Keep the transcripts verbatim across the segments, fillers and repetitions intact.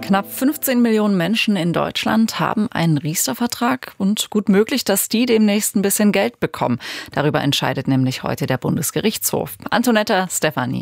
Knapp fünfzehn Millionen Menschen in Deutschland haben einen Riester-Vertrag und gut möglich, dass die demnächst ein bisschen Geld bekommen. Darüber entscheidet nämlich heute der Bundesgerichtshof. Antonetta Stefani.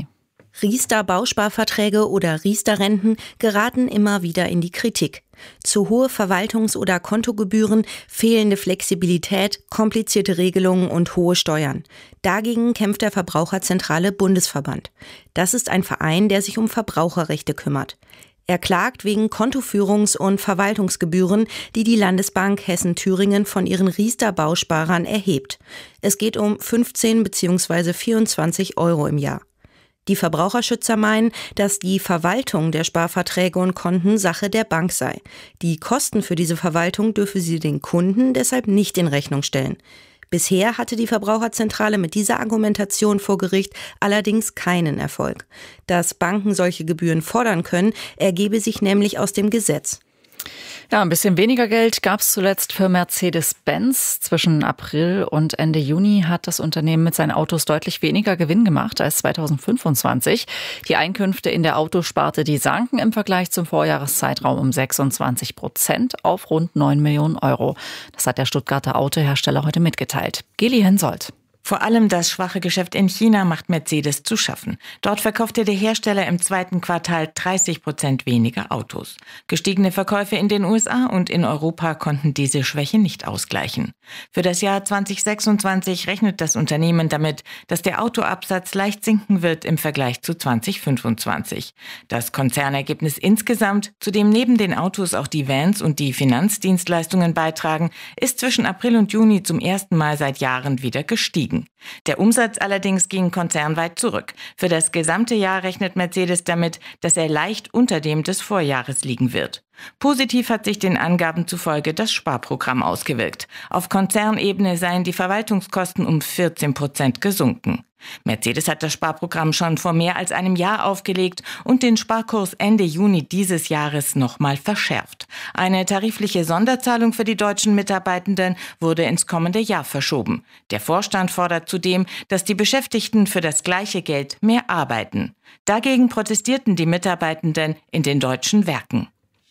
Riester-Bausparverträge oder Riester-Renten geraten immer wieder in die Kritik. Zu hohe Verwaltungs- oder Kontogebühren, fehlende Flexibilität, komplizierte Regelungen und hohe Steuern. Dagegen kämpft der Verbraucherzentrale Bundesverband. Das ist ein Verein, der sich um Verbraucherrechte kümmert. Er klagt wegen Kontoführungs- und Verwaltungsgebühren, die die Landesbank Hessen-Thüringen von ihren Riester-Bausparern erhebt. Es geht um fünfzehn bzw. vierundzwanzig Euro im Jahr. Die Verbraucherschützer meinen, dass die Verwaltung der Sparverträge und Konten Sache der Bank sei. Die Kosten für diese Verwaltung dürfe sie den Kunden deshalb nicht in Rechnung stellen. Bisher hatte die Verbraucherzentrale mit dieser Argumentation vor Gericht allerdings keinen Erfolg. Dass Banken solche Gebühren fordern können, ergebe sich nämlich aus dem Gesetz. Ja, ein bisschen weniger Geld gab es zuletzt für Mercedes-Benz. Zwischen April und Ende Juni hat das Unternehmen mit seinen Autos deutlich weniger Gewinn gemacht als zweitausendfünfundzwanzig. Die Einkünfte in der Autosparte, die sanken im Vergleich zum Vorjahreszeitraum um sechsundzwanzig Prozent auf rund neun Millionen Euro. Das hat der Stuttgarter Autohersteller heute mitgeteilt. Geli Hensoldt. Vor allem das schwache Geschäft in China macht Mercedes zu schaffen. Dort verkaufte der Hersteller im zweiten Quartal dreißig Prozent weniger Autos. Gestiegene Verkäufe in den U S A und in Europa konnten diese Schwäche nicht ausgleichen. Für das Jahr zweitausendsechsundzwanzig rechnet das Unternehmen damit, dass der Autoabsatz leicht sinken wird im Vergleich zu zweitausendfünfundzwanzig. Das Konzernergebnis insgesamt, zu dem neben den Autos auch die Vans und die Finanzdienstleistungen beitragen, ist zwischen April und Juni zum ersten Mal seit Jahren wieder gestiegen. Der Umsatz allerdings ging konzernweit zurück. Für das gesamte Jahr rechnet Mercedes damit, dass er leicht unter dem des Vorjahres liegen wird. Positiv hat sich den Angaben zufolge das Sparprogramm ausgewirkt. Auf Konzernebene seien die Verwaltungskosten um vierzehn Prozent gesunken. Mercedes hat das Sparprogramm schon vor mehr als einem Jahr aufgelegt und den Sparkurs Ende Juni dieses Jahres nochmal verschärft. Eine tarifliche Sonderzahlung für die deutschen Mitarbeitenden wurde ins kommende Jahr verschoben. Der Vorstand fordert zudem, dass die Beschäftigten für das gleiche Geld mehr arbeiten. Dagegen protestierten die Mitarbeitenden in den deutschen Werken.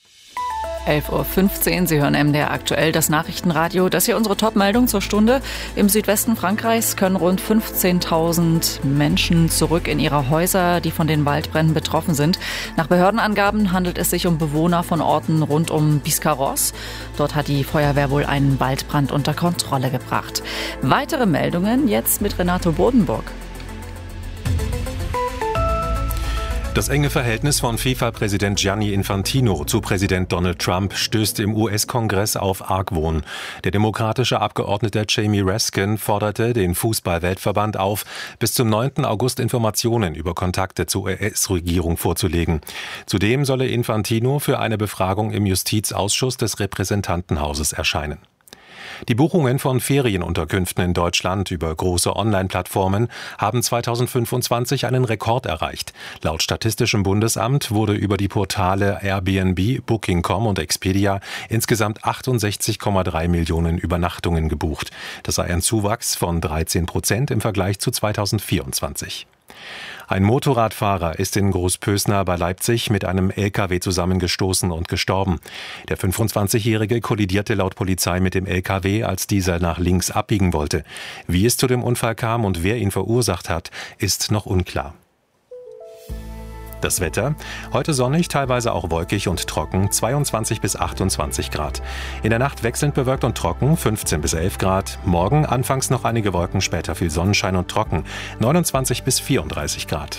elf Uhr fünfzehn, Sie hören M D R aktuell, das Nachrichtenradio. Das hier unsere Top-Meldung zur Stunde. Im Südwesten Frankreichs können rund fünfzehntausend Menschen zurück in ihre Häuser, die von den Waldbränden betroffen sind. Nach Behördenangaben handelt es sich um Bewohner von Orten rund um Biscarrosse. Dort hat die Feuerwehr wohl einen Waldbrand unter Kontrolle gebracht. Weitere Meldungen jetzt mit Renato Bodenburg. Das enge Verhältnis von FIFA-Präsident Gianni Infantino zu Präsident Donald Trump stößt im U S-Kongress auf Argwohn. Der demokratische Abgeordnete Jamie Raskin forderte den Fußball-Weltverband auf, bis zum neunten August Informationen über Kontakte zur U S-Regierung vorzulegen. Zudem solle Infantino für eine Befragung im Justizausschuss des Repräsentantenhauses erscheinen. Die Buchungen von Ferienunterkünften in Deutschland über große Online-Plattformen haben zweitausendfünfundzwanzig einen Rekord erreicht. Laut Statistischem Bundesamt wurde über die Portale Airbnb, Booking Punkt com und Expedia insgesamt achtundsechzig Komma drei Millionen Übernachtungen gebucht. Das sei ein Zuwachs von dreizehn Prozent im Vergleich zu zweitausendvierundzwanzig. Ein Motorradfahrer ist in Großpösna bei Leipzig mit einem L K W zusammengestoßen und gestorben. Der fünfundzwanzigjährige kollidierte laut Polizei mit dem L K W, als dieser nach links abbiegen wollte. Wie es zu dem Unfall kam und wer ihn verursacht hat, ist noch unklar. Das Wetter: Heute sonnig, teilweise auch wolkig und trocken, zweiundzwanzig bis achtundzwanzig Grad. In der Nacht wechselnd bewölkt und trocken, fünfzehn bis elf Grad. Morgen anfangs noch einige Wolken, später viel Sonnenschein und trocken, neunundzwanzig bis vierunddreißig Grad.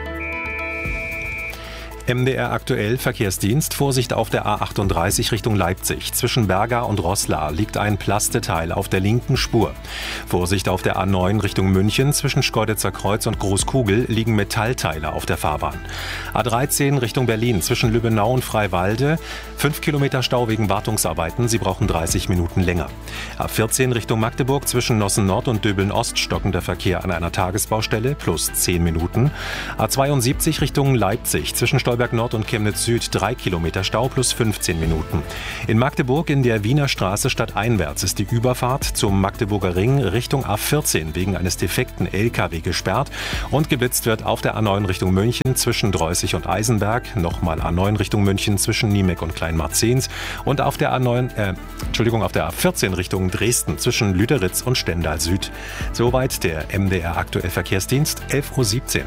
M D R aktuell Verkehrsdienst. Vorsicht auf der A achtunddreißig Richtung Leipzig. Zwischen Berga und Roßla liegt ein Plasteteil auf der linken Spur. Vorsicht auf der A neun Richtung München. Zwischen Schkeuditzer Kreuz und Großkugel liegen Metallteile auf der Fahrbahn. A dreizehn Richtung Berlin. Zwischen Lübbenau und Freiwalde. fünf Kilometer Stau wegen Wartungsarbeiten. Sie brauchen dreißig Minuten länger. A vierzehn Richtung Magdeburg. Zwischen Nossen Nord und Döbeln Ost stockender Verkehr an einer Tagesbaustelle. Plus zehn Minuten. A zweiundsiebzig Richtung Leipzig. Zwischen Stolberg Nord und Chemnitz Süd drei Kilometer Stau plus fünfzehn Minuten. In Magdeburg in der Wiener Straße stadteinwärts ist die Überfahrt zum Magdeburger Ring Richtung A vierzehn wegen eines defekten L K W gesperrt und geblitzt wird auf der A neun Richtung München zwischen Dreußig und Eisenberg, nochmal A neun Richtung München zwischen Niemeck und Kleinmarzens und auf der A neun, äh, Entschuldigung, auf der A vierzehn Richtung Dresden zwischen Lüderitz und Stendal Süd. Soweit der M D R Aktuell Verkehrsdienst, elf Uhr siebzehn.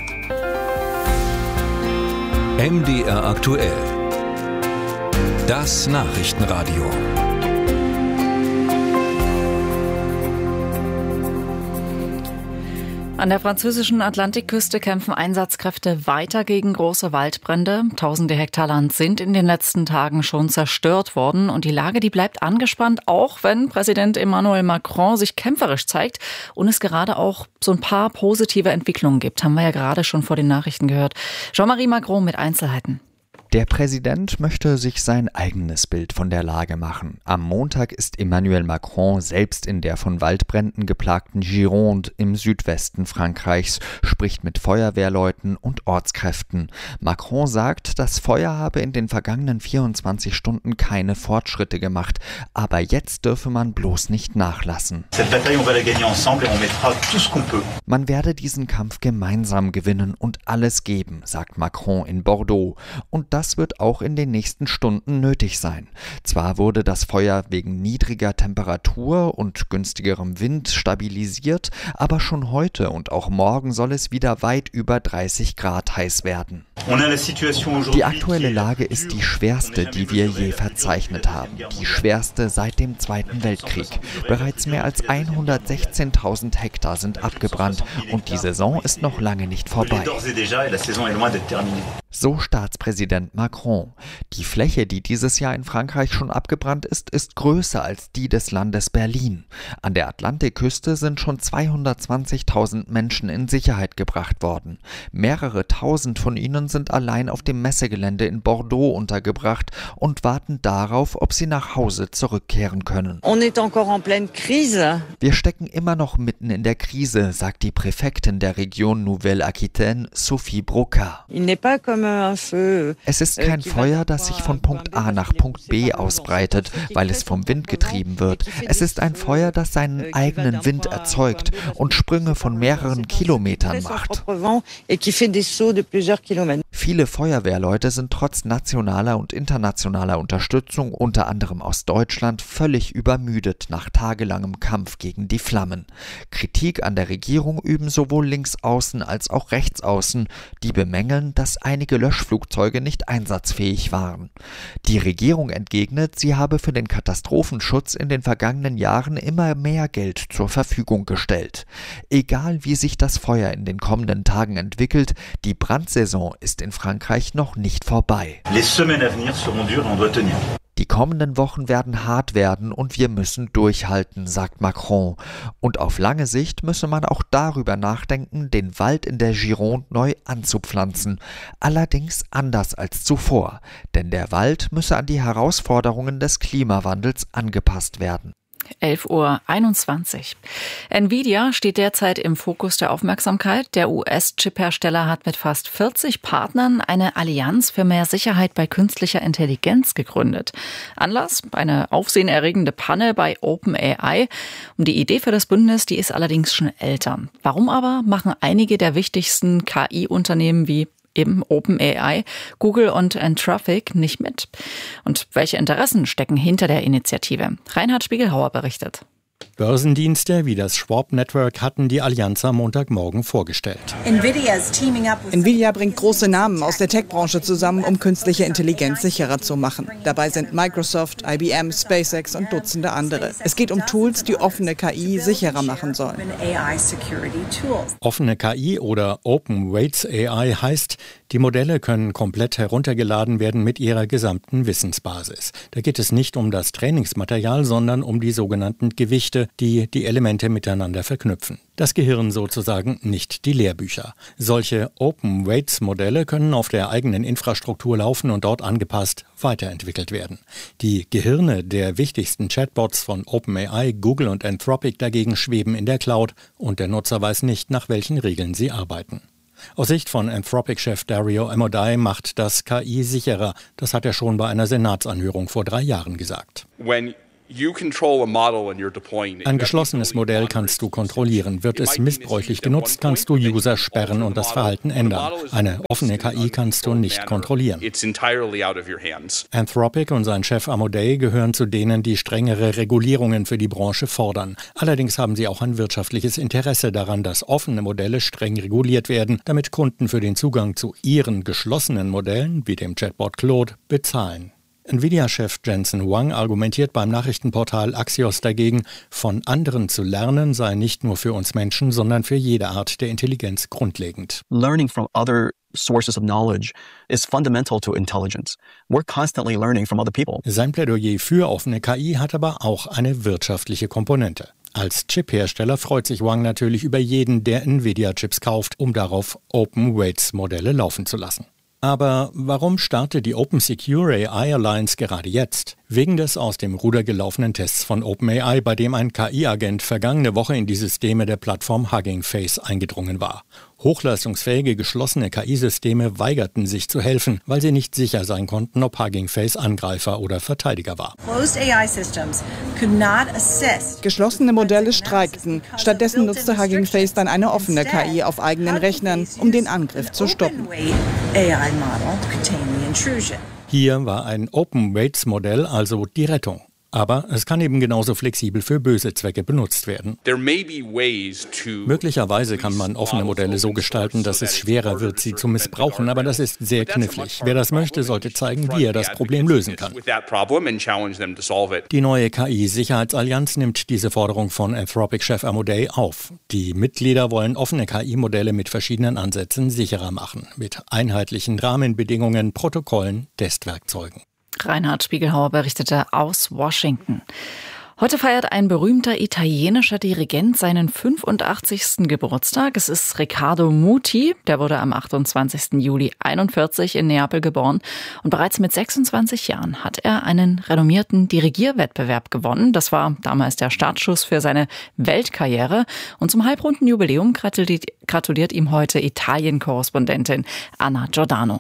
M D R Aktuell. Das Nachrichtenradio. An der französischen Atlantikküste kämpfen Einsatzkräfte weiter gegen große Waldbrände. Tausende Hektar Land sind in den letzten Tagen schon zerstört worden. Und die Lage, die bleibt angespannt, auch wenn Präsident Emmanuel Macron sich kämpferisch zeigt und es gerade auch so ein paar positive Entwicklungen gibt. Haben wir ja gerade schon vor den Nachrichten gehört. Jean-Marie Macron mit Einzelheiten. Der Präsident möchte sich sein eigenes Bild von der Lage machen. Am Montag ist Emmanuel Macron selbst in der von Waldbränden geplagten Gironde im Südwesten Frankreichs, spricht mit Feuerwehrleuten und Ortskräften. Macron sagt, das Feuer habe in den vergangenen vierundzwanzig Stunden keine Fortschritte gemacht, aber jetzt dürfe man bloß nicht nachlassen. Man werde diesen Kampf gemeinsam gewinnen und alles geben, sagt Macron in Bordeaux. Und das wird auch in den nächsten Stunden nötig sein. Zwar wurde das Feuer wegen niedriger Temperatur und günstigerem Wind stabilisiert, aber schon heute und auch morgen soll es wieder weit über dreißig Grad heiß werden. Die aktuelle Lage ist die schwerste, die wir je verzeichnet haben. Die schwerste seit dem Zweiten Weltkrieg. Bereits mehr als hundertsechzehntausend Hektar sind abgebrannt und die Saison ist noch lange nicht vorbei. So Staatspräsident Macron. Die Fläche, die dieses Jahr in Frankreich schon abgebrannt ist, ist größer als die des Landes Berlin. An der Atlantikküste sind schon zweihundertzwanzigtausend Menschen in Sicherheit gebracht worden. Mehrere tausend von ihnen sind allein auf dem Messegelände in Bordeaux untergebracht und warten darauf, ob sie nach Hause zurückkehren können. Wir stecken immer noch mitten in der Krise, sagt die Präfektin der Region Nouvelle-Aquitaine, Sophie Broca. Es ist kein Feuer, das sich von Punkt A nach Punkt B ausbreitet, weil es vom Wind getrieben wird. Es ist ein Feuer, das seinen eigenen Wind erzeugt und Sprünge von mehreren Kilometern macht. Viele Feuerwehrleute sind trotz nationaler und internationaler Unterstützung, unter anderem aus Deutschland, völlig übermüdet nach tagelangem Kampf gegen die Flammen. Kritik an der Regierung üben sowohl Linksaußen als auch Rechtsaußen, die bemängeln, dass einige Löschflugzeuge nicht einsatzfähig waren. Die Regierung entgegnet, sie habe für den Katastrophenschutz in den vergangenen Jahren immer mehr Geld zur Verfügung gestellt. Egal wie sich das Feuer in den kommenden Tagen entwickelt, die Brandsaison ist in Frankreich noch nicht vorbei. Die kommenden Wochen werden hart werden und wir müssen durchhalten, sagt Macron. Und auf lange Sicht müsse man auch darüber nachdenken, den Wald in der Gironde neu anzupflanzen. Allerdings anders als zuvor, denn der Wald müsse an die Herausforderungen des Klimawandels angepasst werden. elf Uhr einundzwanzig. Nvidia steht derzeit im Fokus der Aufmerksamkeit. Der U S-Chip-Hersteller hat mit fast vierzig Partnern eine Allianz für mehr Sicherheit bei künstlicher Intelligenz gegründet. Anlass? Eine aufsehenerregende Panne bei OpenAI. Und die Idee für das Bündnis, die ist allerdings schon älter. Warum aber machen einige der wichtigsten K I-Unternehmen wie eben OpenAI, Google und Anthropic nicht mit? Und welche Interessen stecken hinter der Initiative? Reinhard Spiegelhauer berichtet. Börsendienste wie das Schwab Network hatten die Allianz am Montagmorgen vorgestellt. Nvidia bringt große Namen aus der Tech-Branche zusammen, um künstliche Intelligenz sicherer zu machen. Dabei sind Microsoft, I B M, SpaceX und Dutzende andere. Es geht um Tools, die offene K I sicherer machen sollen. Offene K I oder Open Weights A I heißt, die Modelle können komplett heruntergeladen werden mit ihrer gesamten Wissensbasis. Da geht es nicht um das Trainingsmaterial, sondern um die sogenannten Gewichte, die die Elemente miteinander verknüpfen. Das Gehirn sozusagen, nicht die Lehrbücher. Solche Open-Weights-Modelle können auf der eigenen Infrastruktur laufen und dort angepasst weiterentwickelt werden. Die Gehirne der wichtigsten Chatbots von OpenAI, Google und Anthropic dagegen schweben in der Cloud und der Nutzer weiß nicht, nach welchen Regeln sie arbeiten. Aus Sicht von Anthropic-Chef Dario Amodei macht das K I sicherer. Das hat er schon bei einer Senatsanhörung vor drei Jahren gesagt. When Ein geschlossenes Modell kannst du kontrollieren. Wird es missbräuchlich genutzt, kannst du User sperren und das Verhalten ändern. Eine offene K I kannst du nicht kontrollieren. Anthropic und sein Chef Amodei gehören zu denen, die strengere Regulierungen für die Branche fordern. Allerdings haben sie auch ein wirtschaftliches Interesse daran, dass offene Modelle streng reguliert werden, damit Kunden für den Zugang zu ihren geschlossenen Modellen, wie dem Chatbot Claude, bezahlen. Nvidia-Chef Jensen Huang argumentiert beim Nachrichtenportal Axios dagegen, von anderen zu lernen sei nicht nur für uns Menschen, sondern für jede Art der Intelligenz grundlegend. Learning from other sources of knowledge is fundamental to intelligence. We're constantly learning from other people. Sein Plädoyer für offene K I hat aber auch eine wirtschaftliche Komponente. Als Chip-Hersteller freut sich Huang natürlich über jeden, der Nvidia-Chips kauft, um darauf Open-Weights-Modelle laufen zu lassen. Aber warum startet die Open Secure A I Alliance gerade jetzt? Wegen des aus dem Ruder gelaufenen Tests von OpenAI, bei dem ein K I-Agent vergangene Woche in die Systeme der Plattform Hugging Face eingedrungen war. Hochleistungsfähige geschlossene K I-Systeme weigerten sich zu helfen, weil sie nicht sicher sein konnten, ob Hugging Face Angreifer oder Verteidiger war. Geschlossene Modelle streikten. Stattdessen nutzte Hugging Face dann eine offene K I auf eigenen Rechnern, um den Angriff zu stoppen. Hier war ein Open-Weights-Modell also die Rettung. Aber es kann eben genauso flexibel für böse Zwecke benutzt werden. Möglicherweise kann man offene Modelle so gestalten, dass es schwerer wird, sie zu missbrauchen, aber das ist sehr knifflig. Wer das möchte, sollte zeigen, wie er das Problem lösen kann. Die neue K I-Sicherheitsallianz nimmt diese Forderung von Anthropic-Chef Amodei auf. Die Mitglieder wollen offene K I-Modelle mit verschiedenen Ansätzen sicherer machen, mit einheitlichen Rahmenbedingungen, Protokollen, Testwerkzeugen. Reinhard Spiegelhauer berichtete aus Washington. Heute feiert ein berühmter italienischer Dirigent seinen fünfundachtzigsten Geburtstag. Es ist Riccardo Muti. Der wurde am achtundzwanzigsten Juli einundvierzig in Neapel geboren. Und bereits mit sechsundzwanzig Jahren hat er einen renommierten Dirigierwettbewerb gewonnen. Das war damals der Startschuss für seine Weltkarriere. Und zum halbrunden Jubiläum gratuliert, gratuliert ihm heute Italien-Korrespondentin Anna Giordano.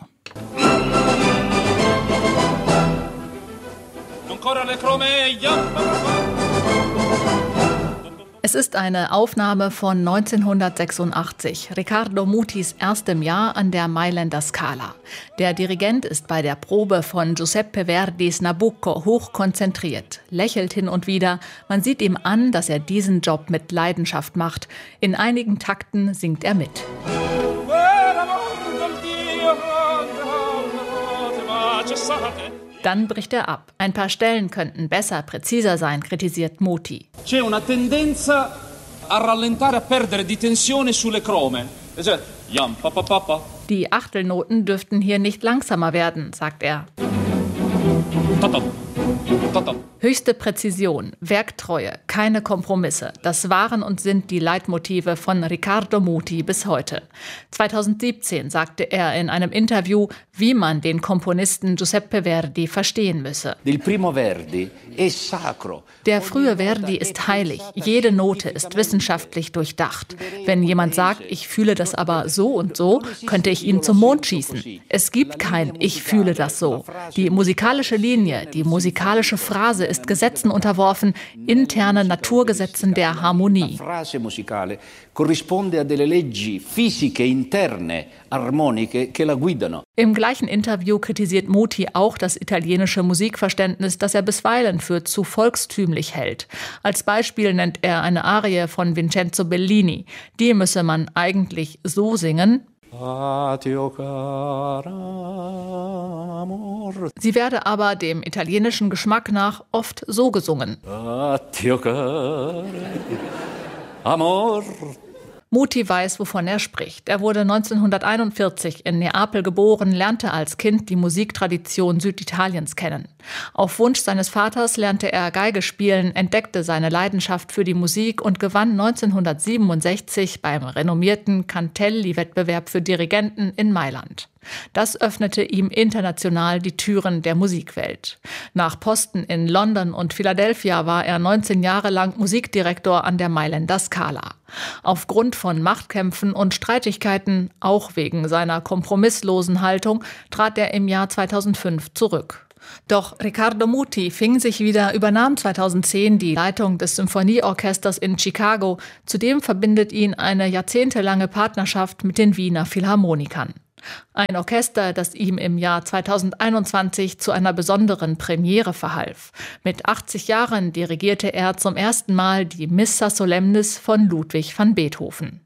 Es ist eine Aufnahme von neunzehnhundertsechsundachtzig, Riccardo Mutis erstem Jahr an der Mailänder Scala. Der Dirigent ist bei der Probe von Giuseppe Verdis Nabucco hoch konzentriert, lächelt hin und wieder. Man sieht ihm an, dass er diesen Job mit Leidenschaft macht. In einigen Takten singt er mit. Dann bricht er ab. Ein paar Stellen könnten besser, präziser sein, kritisiert Muti. C'è una tendenza a rallentare, a perdere di tensione sulle crome. Die Achtelnoten dürften hier nicht langsamer werden, sagt er. Höchste Präzision, Werktreue, keine Kompromisse. Das waren und sind die Leitmotive von Riccardo Muti bis heute. zweitausendsiebzehn sagte er in einem Interview, wie man den Komponisten Giuseppe Verdi verstehen müsse. Der frühe Verdi ist heilig. Jede Note ist wissenschaftlich durchdacht. Wenn jemand sagt, ich fühle das aber so und so, könnte ich ihn zum Mond schießen. Es gibt kein Ich fühle das so. Die musikalische Linie, die musikalische Phrase ist Gesetzen unterworfen, interne Naturgesetzen der Harmonie. Im gleichen Interview kritisiert Muti auch das italienische Musikverständnis, das er bisweilen für zu volkstümlich hält. Als Beispiel nennt er eine Arie von Vincenzo Bellini. Die müsse man eigentlich so singen. Sie werde aber dem italienischen Geschmack nach oft so gesungen. Muti weiß, wovon er spricht. Er wurde neunzehnhunderteinundvierzig in Neapel geboren, lernte als Kind die Musiktradition Süditaliens kennen. Auf Wunsch seines Vaters lernte er Geige spielen, entdeckte seine Leidenschaft für die Musik und gewann neunzehnhundertsiebenundsechzig beim renommierten Cantelli-Wettbewerb für Dirigenten in Mailand. Das öffnete ihm international die Türen der Musikwelt. Nach Posten in London und Philadelphia war er neunzehn Jahre lang Musikdirektor an der Mailänder Scala. Aufgrund von Machtkämpfen und Streitigkeiten, auch wegen seiner kompromisslosen Haltung, trat er im Jahr zweitausendfünf zurück. Doch Riccardo Muti fing sich wieder, übernahm zweitausendzehn die Leitung des Symphonieorchesters in Chicago. Zudem verbindet ihn eine jahrzehntelange Partnerschaft mit den Wiener Philharmonikern. Ein Orchester, das ihm im Jahr zweitausendeinundzwanzig zu einer besonderen Premiere verhalf. Mit achtzig Jahren dirigierte er zum ersten Mal die Missa Solemnis von Ludwig van Beethoven.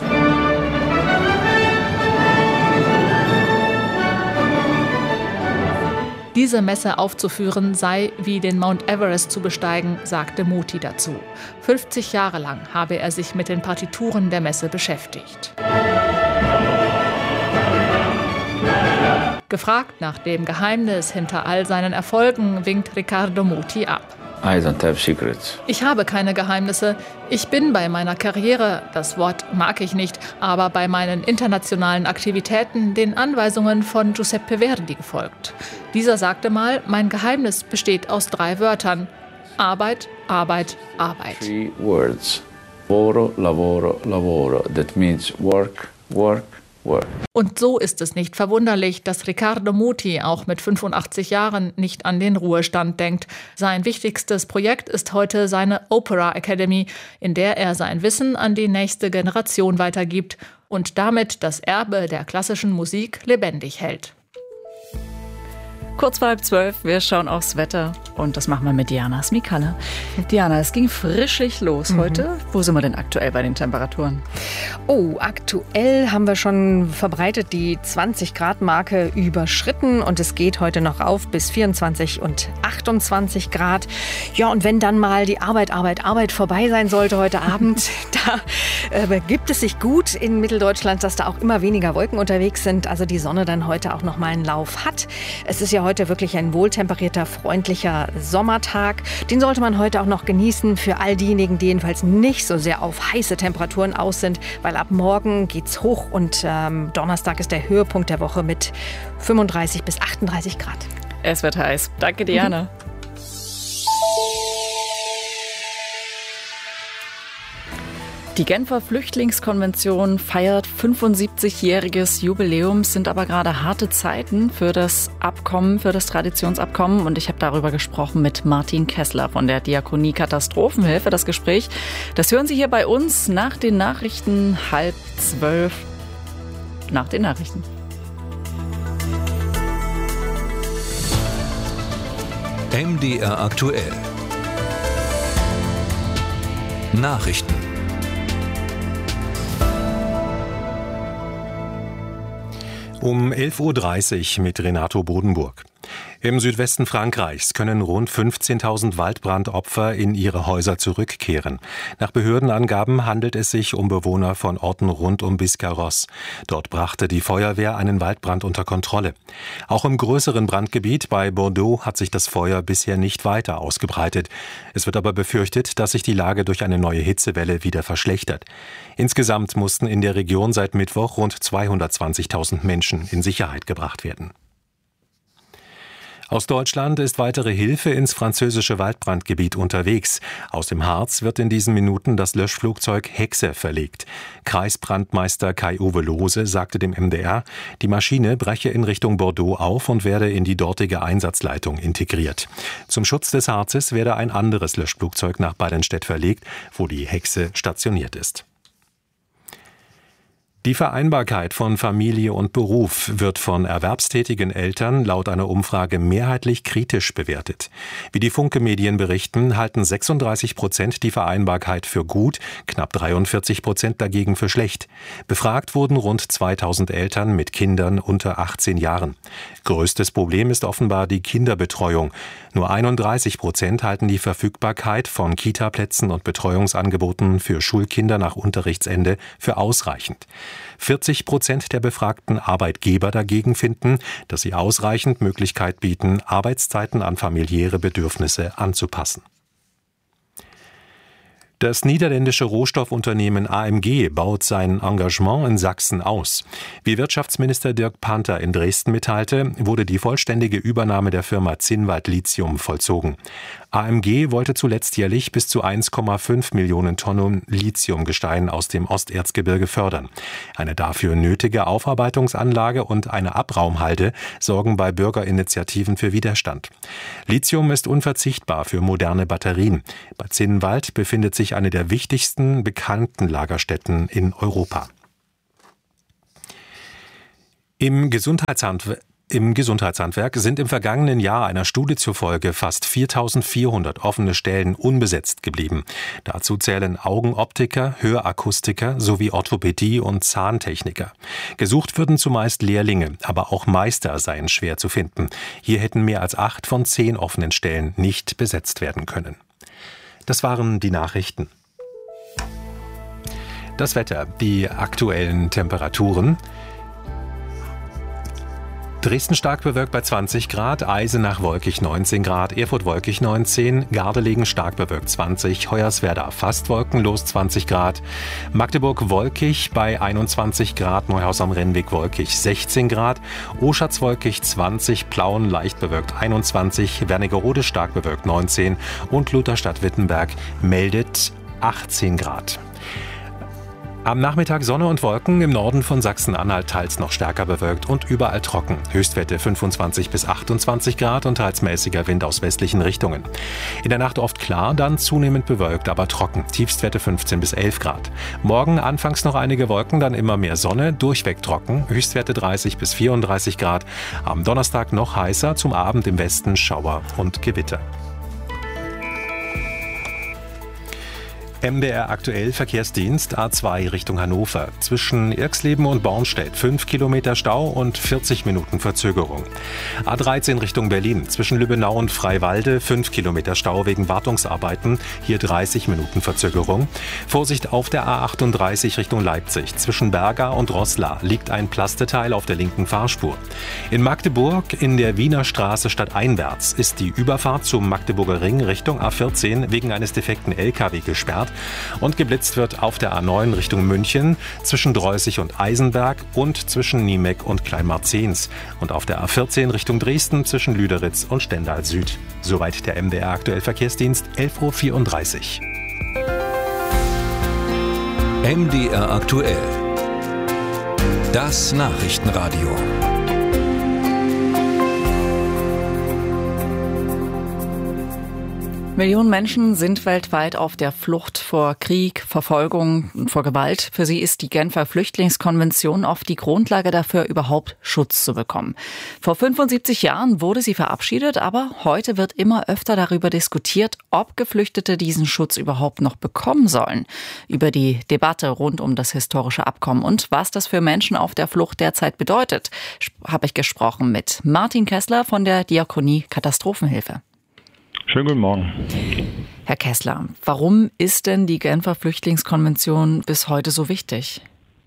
Diese Messe aufzuführen sei wie den Mount Everest zu besteigen, sagte Muti dazu. fünfzig Jahre lang habe er sich mit den Partituren der Messe beschäftigt. Gefragt nach dem Geheimnis hinter all seinen Erfolgen, winkt Riccardo Muti ab. I don't have secrets. Ich habe keine Geheimnisse. Ich bin bei meiner Karriere, das Wort mag ich nicht, aber bei meinen internationalen Aktivitäten den Anweisungen von Giuseppe Verdi gefolgt. Dieser sagte mal, mein Geheimnis besteht aus drei Wörtern. Arbeit, Arbeit, Arbeit. Three words. Lavoro, lavoro, lavoro. That means work, work, work. Und so ist es nicht verwunderlich, dass Riccardo Muti auch mit fünfundachtzig Jahren nicht an den Ruhestand denkt. Sein wichtigstes Projekt ist heute seine Opera Academy, in der er sein Wissen an die nächste Generation weitergibt und damit das Erbe der klassischen Musik lebendig hält. Kurz vor halb zwölf, wir schauen aufs Wetter und das machen wir mit Diana Smikalla. Diana, es ging frischlich los mhm. heute. Wo sind wir denn aktuell bei den Temperaturen? Oh, aktuell haben wir schon verbreitet die zwanzig Grad Marke überschritten und es geht heute noch auf bis vierundzwanzig und achtundzwanzig Grad. Ja, und wenn dann mal die Arbeit, Arbeit, Arbeit vorbei sein sollte heute Abend, da äh, gibt es sich gut in Mitteldeutschland, dass da auch immer weniger Wolken unterwegs sind, also die Sonne dann heute auch noch mal einen Lauf hat. Es ist ja heute wirklich ein wohltemperierter, freundlicher Sommertag. Den sollte man heute auch noch genießen für all diejenigen, die jedenfalls nicht so sehr auf heiße Temperaturen aus sind, weil ab morgen geht's hoch und ähm, Donnerstag ist der Höhepunkt der Woche mit fünfunddreißig bis achtunddreißig Grad. Es wird heiß. Danke, Diana. Mhm. Die Genfer Flüchtlingskonvention feiert fünfundsiebzigjähriges Jubiläum, sind aber gerade harte Zeiten für das Abkommen, für das Traditionsabkommen. Und ich habe darüber gesprochen mit Martin Kessler von der Diakonie Katastrophenhilfe. Das Gespräch, das hören Sie hier bei uns nach den Nachrichten halb zwölf. Nach den Nachrichten. M D R aktuell. Nachrichten. Um elf Uhr dreißig mit Renato Bodenburg. Im Südwesten Frankreichs können rund fünfzehntausend Waldbrandopfer in ihre Häuser zurückkehren. Nach Behördenangaben handelt es sich um Bewohner von Orten rund um Biscarrosse. Dort brachte die Feuerwehr einen Waldbrand unter Kontrolle. Auch im größeren Brandgebiet bei Bordeaux hat sich das Feuer bisher nicht weiter ausgebreitet. Es wird aber befürchtet, dass sich die Lage durch eine neue Hitzewelle wieder verschlechtert. Insgesamt mussten in der Region seit Mittwoch rund zweihundertzwanzigtausend Menschen in Sicherheit gebracht werden. Aus Deutschland ist weitere Hilfe ins französische Waldbrandgebiet unterwegs. Aus dem Harz wird in diesen Minuten das Löschflugzeug Hexe verlegt. Kreisbrandmeister Kai-Uwe Lohse sagte dem M D R, die Maschine breche in Richtung Bordeaux auf und werde in die dortige Einsatzleitung integriert. Zum Schutz des Harzes werde ein anderes Löschflugzeug nach Ballenstedt verlegt, wo die Hexe stationiert ist. Die Vereinbarkeit von Familie und Beruf wird von erwerbstätigen Eltern laut einer Umfrage mehrheitlich kritisch bewertet. Wie die Funke-Medien berichten, halten sechsunddreißig Prozent die Vereinbarkeit für gut, knapp dreiundvierzig Prozent dagegen für schlecht. Befragt wurden rund zweitausend Eltern mit Kindern unter achtzehn Jahren. Größtes Problem ist offenbar die Kinderbetreuung. Nur einunddreißig Prozent halten die Verfügbarkeit von Kitaplätzen und Betreuungsangeboten für Schulkinder nach Unterrichtsende für ausreichend. vierzig Prozent der befragten Arbeitgeber dagegen finden, dass sie ausreichend Möglichkeit bieten, Arbeitszeiten an familiäre Bedürfnisse anzupassen. Das niederländische Rohstoffunternehmen A M G baut sein Engagement in Sachsen aus. Wie Wirtschaftsminister Dirk Panther in Dresden mitteilte, wurde die vollständige Übernahme der Firma Zinnwald Lithium vollzogen. A M G wollte zuletzt jährlich bis zu eins Komma fünf Millionen Tonnen Lithiumgestein aus dem Osterzgebirge fördern. Eine dafür nötige Aufarbeitungsanlage und eine Abraumhalde sorgen bei Bürgerinitiativen für Widerstand. Lithium ist unverzichtbar für moderne Batterien. Bei Zinnwald befindet sich eine der wichtigsten bekannten Lagerstätten in Europa. Im Gesundheitshandwerk Im Gesundheitshandwerk sind im vergangenen Jahr einer Studie zufolge fast viertausendvierhundert offene Stellen unbesetzt geblieben. Dazu zählen Augenoptiker, Hörakustiker sowie Orthopädie- und Zahntechniker. Gesucht würden zumeist Lehrlinge, aber auch Meister seien schwer zu finden. Hier hätten mehr als acht von zehn offenen Stellen nicht besetzt werden können. Das waren die Nachrichten. Das Wetter, die aktuellen Temperaturen. Dresden stark bewölkt bei zwanzig Grad, Eisenach wolkig neunzehn Grad, Erfurt wolkig neunzehn, Gardelegen stark bewölkt zwanzig, Hoyerswerda fast wolkenlos zwanzig Grad, Magdeburg wolkig bei einundzwanzig Grad, Neuhaus am Rennweg wolkig sechzehn Grad, Oschatz wolkig zwanzig, Plauen leicht bewölkt einundzwanzig, Wernigerode stark bewölkt neunzehn und Lutherstadt-Wittenberg meldet achtzehn Grad. Am Nachmittag Sonne und Wolken, im Norden von Sachsen-Anhalt teils noch stärker bewölkt und überall trocken. Höchstwerte fünfundzwanzig bis achtundzwanzig Grad und teils mäßiger Wind aus westlichen Richtungen. In der Nacht oft klar, dann zunehmend bewölkt, aber trocken. Tiefstwerte fünfzehn bis elf Grad. Morgen anfangs noch einige Wolken, dann immer mehr Sonne, durchweg trocken. Höchstwerte dreißig bis vierunddreißig Grad. Am Donnerstag noch heißer, zum Abend im Westen Schauer und Gewitter. M D R aktuell Verkehrsdienst A zwei Richtung Hannover. Zwischen Irxleben und Bornstedt fünf Kilometer Stau und vierzig Minuten Verzögerung. A dreizehn Richtung Berlin. Zwischen Lübbenau und Freiwalde fünf Kilometer Stau wegen Wartungsarbeiten. Hier dreißig Minuten Verzögerung. Vorsicht auf der A achtunddreißig Richtung Leipzig. Zwischen Berga und Roßla liegt ein Plasteteil auf der linken Fahrspur. In Magdeburg in der Wiener Straße stadteinwärts ist die Überfahrt zum Magdeburger Ring Richtung A vierzehn wegen eines defekten L K W gesperrt. Und geblitzt wird auf der A neun Richtung München zwischen Dreußig und Eisenberg und zwischen Niemeck und Kleinmarzens und auf der A vierzehn Richtung Dresden zwischen Lüderitz und Stendal Süd. Soweit der M D R aktuell Verkehrsdienst, elf Uhr vierunddreißig. M D R aktuell. Das Nachrichtenradio. Millionen Menschen sind weltweit auf der Flucht vor Krieg, Verfolgung und vor Gewalt. Für sie ist die Genfer Flüchtlingskonvention oft die Grundlage dafür, überhaupt Schutz zu bekommen. Vor fünfundsiebzig Jahren wurde sie verabschiedet, aber heute wird immer öfter darüber diskutiert, ob Geflüchtete diesen Schutz überhaupt noch bekommen sollen. Über die Debatte rund um das historische Abkommen und was das für Menschen auf der Flucht derzeit bedeutet, habe ich gesprochen mit Martin Kessler von der Diakonie Katastrophenhilfe. Schönen guten Morgen. Herr Kessler, warum ist denn die Genfer Flüchtlingskonvention bis heute so wichtig?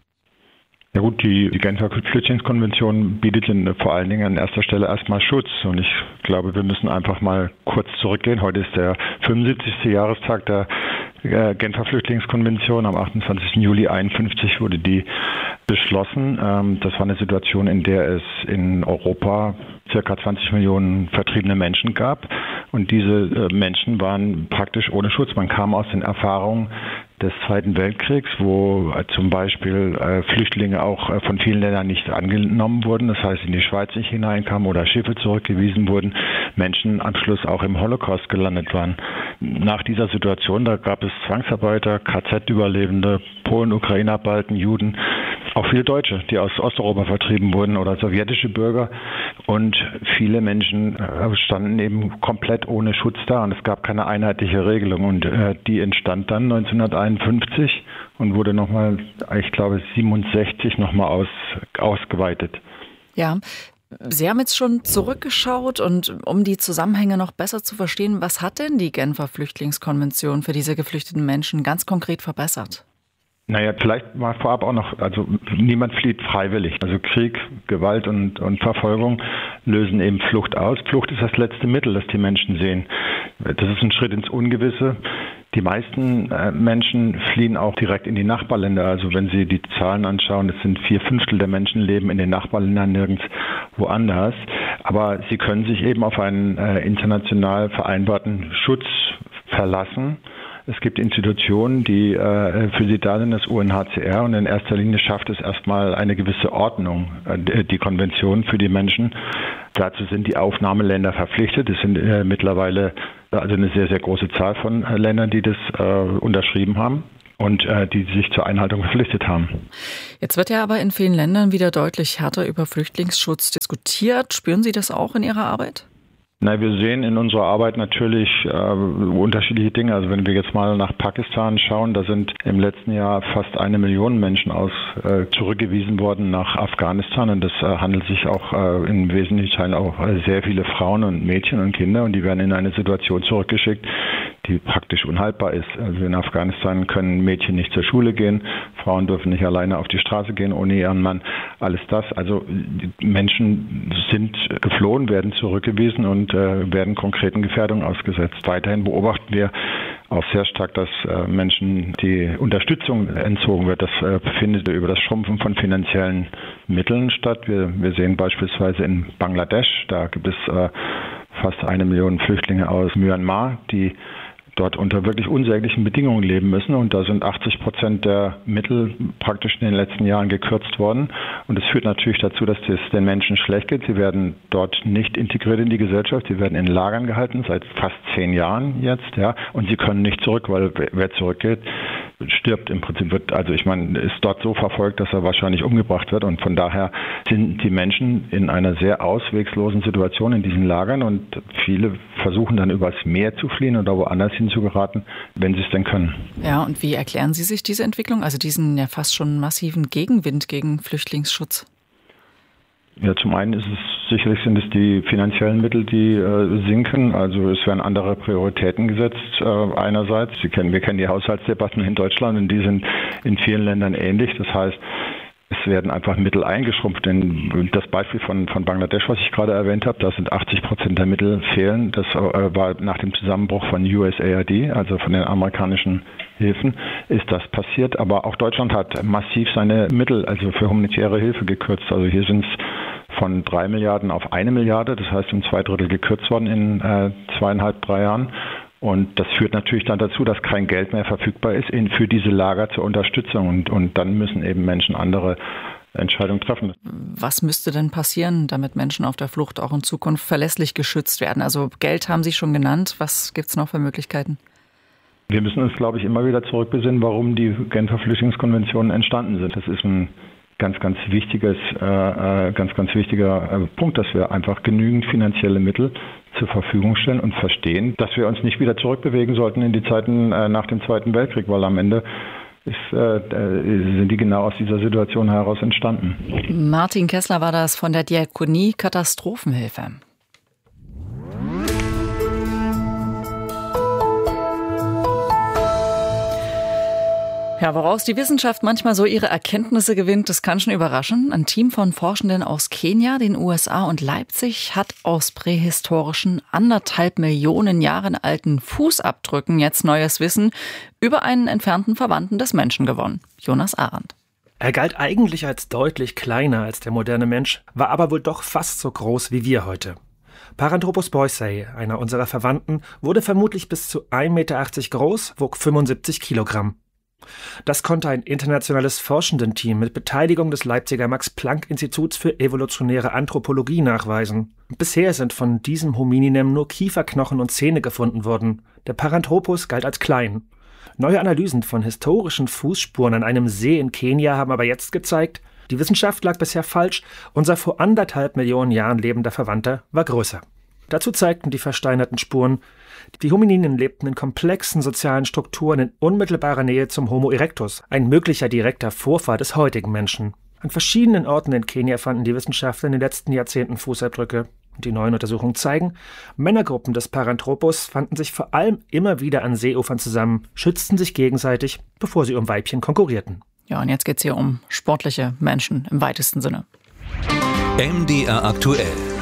Ja gut, die, die Genfer Flüchtlingskonvention bietet in, vor allen Dingen an erster Stelle erstmal Schutz. Und ich glaube, wir müssen einfach mal kurz zurückgehen. Heute ist der fünfundsiebzigste Jahrestag der äh, Genfer Flüchtlingskonvention. Am achtundzwanzigsten Juli einundfünfzig wurde die beschlossen. Ähm, das war eine Situation, in der es in Europa circa zwanzig Millionen vertriebene Menschen gab. Und diese äh, Menschen waren praktisch ohne Schutz. Man kam aus den Erfahrungen des Zweiten Weltkriegs, wo äh, zum Beispiel äh, Flüchtlinge auch äh, von vielen Ländern nicht angenommen wurden, das heißt in die Schweiz nicht hineinkamen oder Schiffe zurückgewiesen wurden, Menschen am Schluss auch im Holocaust gelandet waren. Nach dieser Situation, da gab es Zwangsarbeiter, K Z-Überlebende, Polen, Ukrainer, Balten, Juden, auch viele Deutsche, die aus Osteuropa vertrieben wurden oder sowjetische Bürger, und viele Menschen äh, standen eben komplett ohne Schutz da und es gab keine einheitliche Regelung, und äh, die entstand dann neunzehnhunderteinundfünfzig und wurde nochmal, ich glaube siebenundsechzig nochmal aus, ausgeweitet. Ja, Sie haben jetzt schon zurückgeschaut, und um die Zusammenhänge noch besser zu verstehen, was hat denn die Genfer Flüchtlingskonvention für diese geflüchteten Menschen ganz konkret verbessert? Naja, vielleicht mal vorab auch noch, also niemand flieht freiwillig. Also Krieg, Gewalt und, und Verfolgung lösen eben Flucht aus. Flucht ist das letzte Mittel, das die Menschen sehen. Das ist ein Schritt ins Ungewisse. Die meisten äh, Menschen fliehen auch direkt in die Nachbarländer. Also wenn Sie die Zahlen anschauen, es sind vier Fünftel der Menschen leben in den Nachbarländern, nirgends woanders. Aber sie können sich eben auf einen äh, international vereinbarten Schutz verlassen. Es gibt Institutionen, die äh, für sie da sind, das U N H C R, und in erster Linie schafft es erstmal eine gewisse Ordnung, äh, die Konvention für die Menschen. Dazu sind die Aufnahmeländer verpflichtet. Es sind äh, mittlerweile also eine sehr, sehr große Zahl von äh, Ländern, die das äh, unterschrieben haben und äh, die sich zur Einhaltung verpflichtet haben. Jetzt wird ja aber in vielen Ländern wieder deutlich härter über Flüchtlingsschutz diskutiert. Spüren Sie das auch in Ihrer Arbeit? Na, wir sehen in unserer Arbeit natürlich äh, unterschiedliche Dinge. Also wenn wir jetzt mal nach Pakistan schauen, da sind im letzten Jahr fast eine Million Menschen aus äh, zurückgewiesen worden nach Afghanistan. Und das äh, handelt sich auch äh, in wesentlichen Teilen auch äh, sehr viele Frauen und Mädchen und Kinder. Und die werden in eine Situation zurückgeschickt, die praktisch unhaltbar ist. Also in Afghanistan können Mädchen nicht zur Schule gehen, Frauen dürfen nicht alleine auf die Straße gehen ohne ihren Mann. Alles das. Also die Menschen sind geflohen, werden zurückgewiesen und äh, werden konkreten Gefährdungen ausgesetzt. Weiterhin beobachten wir auch sehr stark, dass äh, Menschen die Unterstützung entzogen wird. Das äh, findet über das Schrumpfen von finanziellen Mitteln statt. Wir, wir sehen beispielsweise in Bangladesch, da gibt es äh, fast eine Million Flüchtlinge aus Myanmar, die dort unter wirklich unsäglichen Bedingungen leben müssen. Und da sind achtzig Prozent der Mittel praktisch in den letzten Jahren gekürzt worden. Und das führt natürlich dazu, dass es den Menschen schlecht geht. Sie werden dort nicht integriert in die Gesellschaft. Sie werden in Lagern gehalten, seit fast zehn Jahren jetzt. Ja. Und sie können nicht zurück, weil wer zurückgeht, stirbt im Prinzip. Wird, also ich meine, ist dort so verfolgt, dass er wahrscheinlich umgebracht wird. Und von daher sind die Menschen in einer sehr auswegslosen Situation in diesen Lagern. Und viele versuchen dann übers Meer zu fliehen oder woanders hin zu geraten, wenn sie es denn können. Ja, und wie erklären Sie sich diese Entwicklung, also diesen ja fast schon massiven Gegenwind gegen Flüchtlingsschutz? Ja, zum einen ist es sicherlich sind es die finanziellen Mittel, die äh, sinken. Also es werden andere Prioritäten gesetzt äh, einerseits. Sie kennen, wir kennen die Haushaltsdebatten in Deutschland und die sind in vielen Ländern ähnlich. Das heißt, es werden einfach Mittel eingeschrumpft. Denn das Beispiel von, von Bangladesch, was ich gerade erwähnt habe, da sind achtzig Prozent der Mittel fehlen. Das äh, war nach dem Zusammenbruch von U S A I D, also von den amerikanischen Hilfen, ist das passiert. Aber auch Deutschland hat massiv seine Mittel, also für humanitäre Hilfe gekürzt. Also hier sind es von drei Milliarden auf eine Milliarde, das heißt um zwei Drittel gekürzt worden in äh, zweieinhalb, drei Jahren. Und das führt natürlich dann dazu, dass kein Geld mehr verfügbar ist in, für diese Lager zur Unterstützung. Und, und dann müssen eben Menschen andere Entscheidungen treffen. Was müsste denn passieren, damit Menschen auf der Flucht auch in Zukunft verlässlich geschützt werden? Also Geld haben Sie schon genannt. Was gibt es noch für Möglichkeiten? Wir müssen uns, glaube ich, immer wieder zurückbesinnen, warum die Genfer Flüchtlingskonventionen entstanden sind. Das ist ein ganz, ganz wichtiges, äh, ganz, ganz wichtiger äh, Punkt, dass wir einfach genügend finanzielle Mittel zur Verfügung stellen und verstehen, dass wir uns nicht wieder zurückbewegen sollten in die Zeiten äh, nach dem Zweiten Weltkrieg, weil am Ende ist, äh, sind die genau aus dieser Situation heraus entstanden. Martin Kessler war das von der Diakonie Katastrophenhilfe. Ja, woraus die Wissenschaft manchmal so ihre Erkenntnisse gewinnt, das kann schon überraschen. Ein Team von Forschenden aus Kenia, den U S A und Leipzig hat aus prähistorischen, anderthalb Millionen Jahren alten Fußabdrücken jetzt neues Wissen über einen entfernten Verwandten des Menschen gewonnen. Jonas Arendt. Er galt eigentlich als deutlich kleiner als der moderne Mensch, war aber wohl doch fast so groß wie wir heute. Paranthropus boisei, einer unserer Verwandten, wurde vermutlich bis zu ein Meter achtzig groß, wog fünfundsiebzig Kilogramm. Das konnte ein internationales Forschendenteam mit Beteiligung des Leipziger Max-Planck-Instituts für evolutionäre Anthropologie nachweisen. Bisher sind von diesem Homininem nur Kieferknochen und Zähne gefunden worden. Der Paranthropus galt als klein. Neue Analysen von historischen Fußspuren an einem See in Kenia haben aber jetzt gezeigt, die Wissenschaft lag bisher falsch, unser vor anderthalb Millionen Jahren lebender Verwandter war größer. Dazu zeigten die versteinerten Spuren, die Homininen lebten in komplexen sozialen Strukturen in unmittelbarer Nähe zum Homo erectus, ein möglicher direkter Vorfahr des heutigen Menschen. An verschiedenen Orten in Kenia fanden die Wissenschaftler in den letzten Jahrzehnten Fußabdrücke. Die neuen Untersuchungen zeigen, Männergruppen des Paranthropus fanden sich vor allem immer wieder an Seeufern zusammen, schützten sich gegenseitig, bevor sie um Weibchen konkurrierten. Ja, und jetzt geht es hier um sportliche Menschen im weitesten Sinne. M D R aktuell.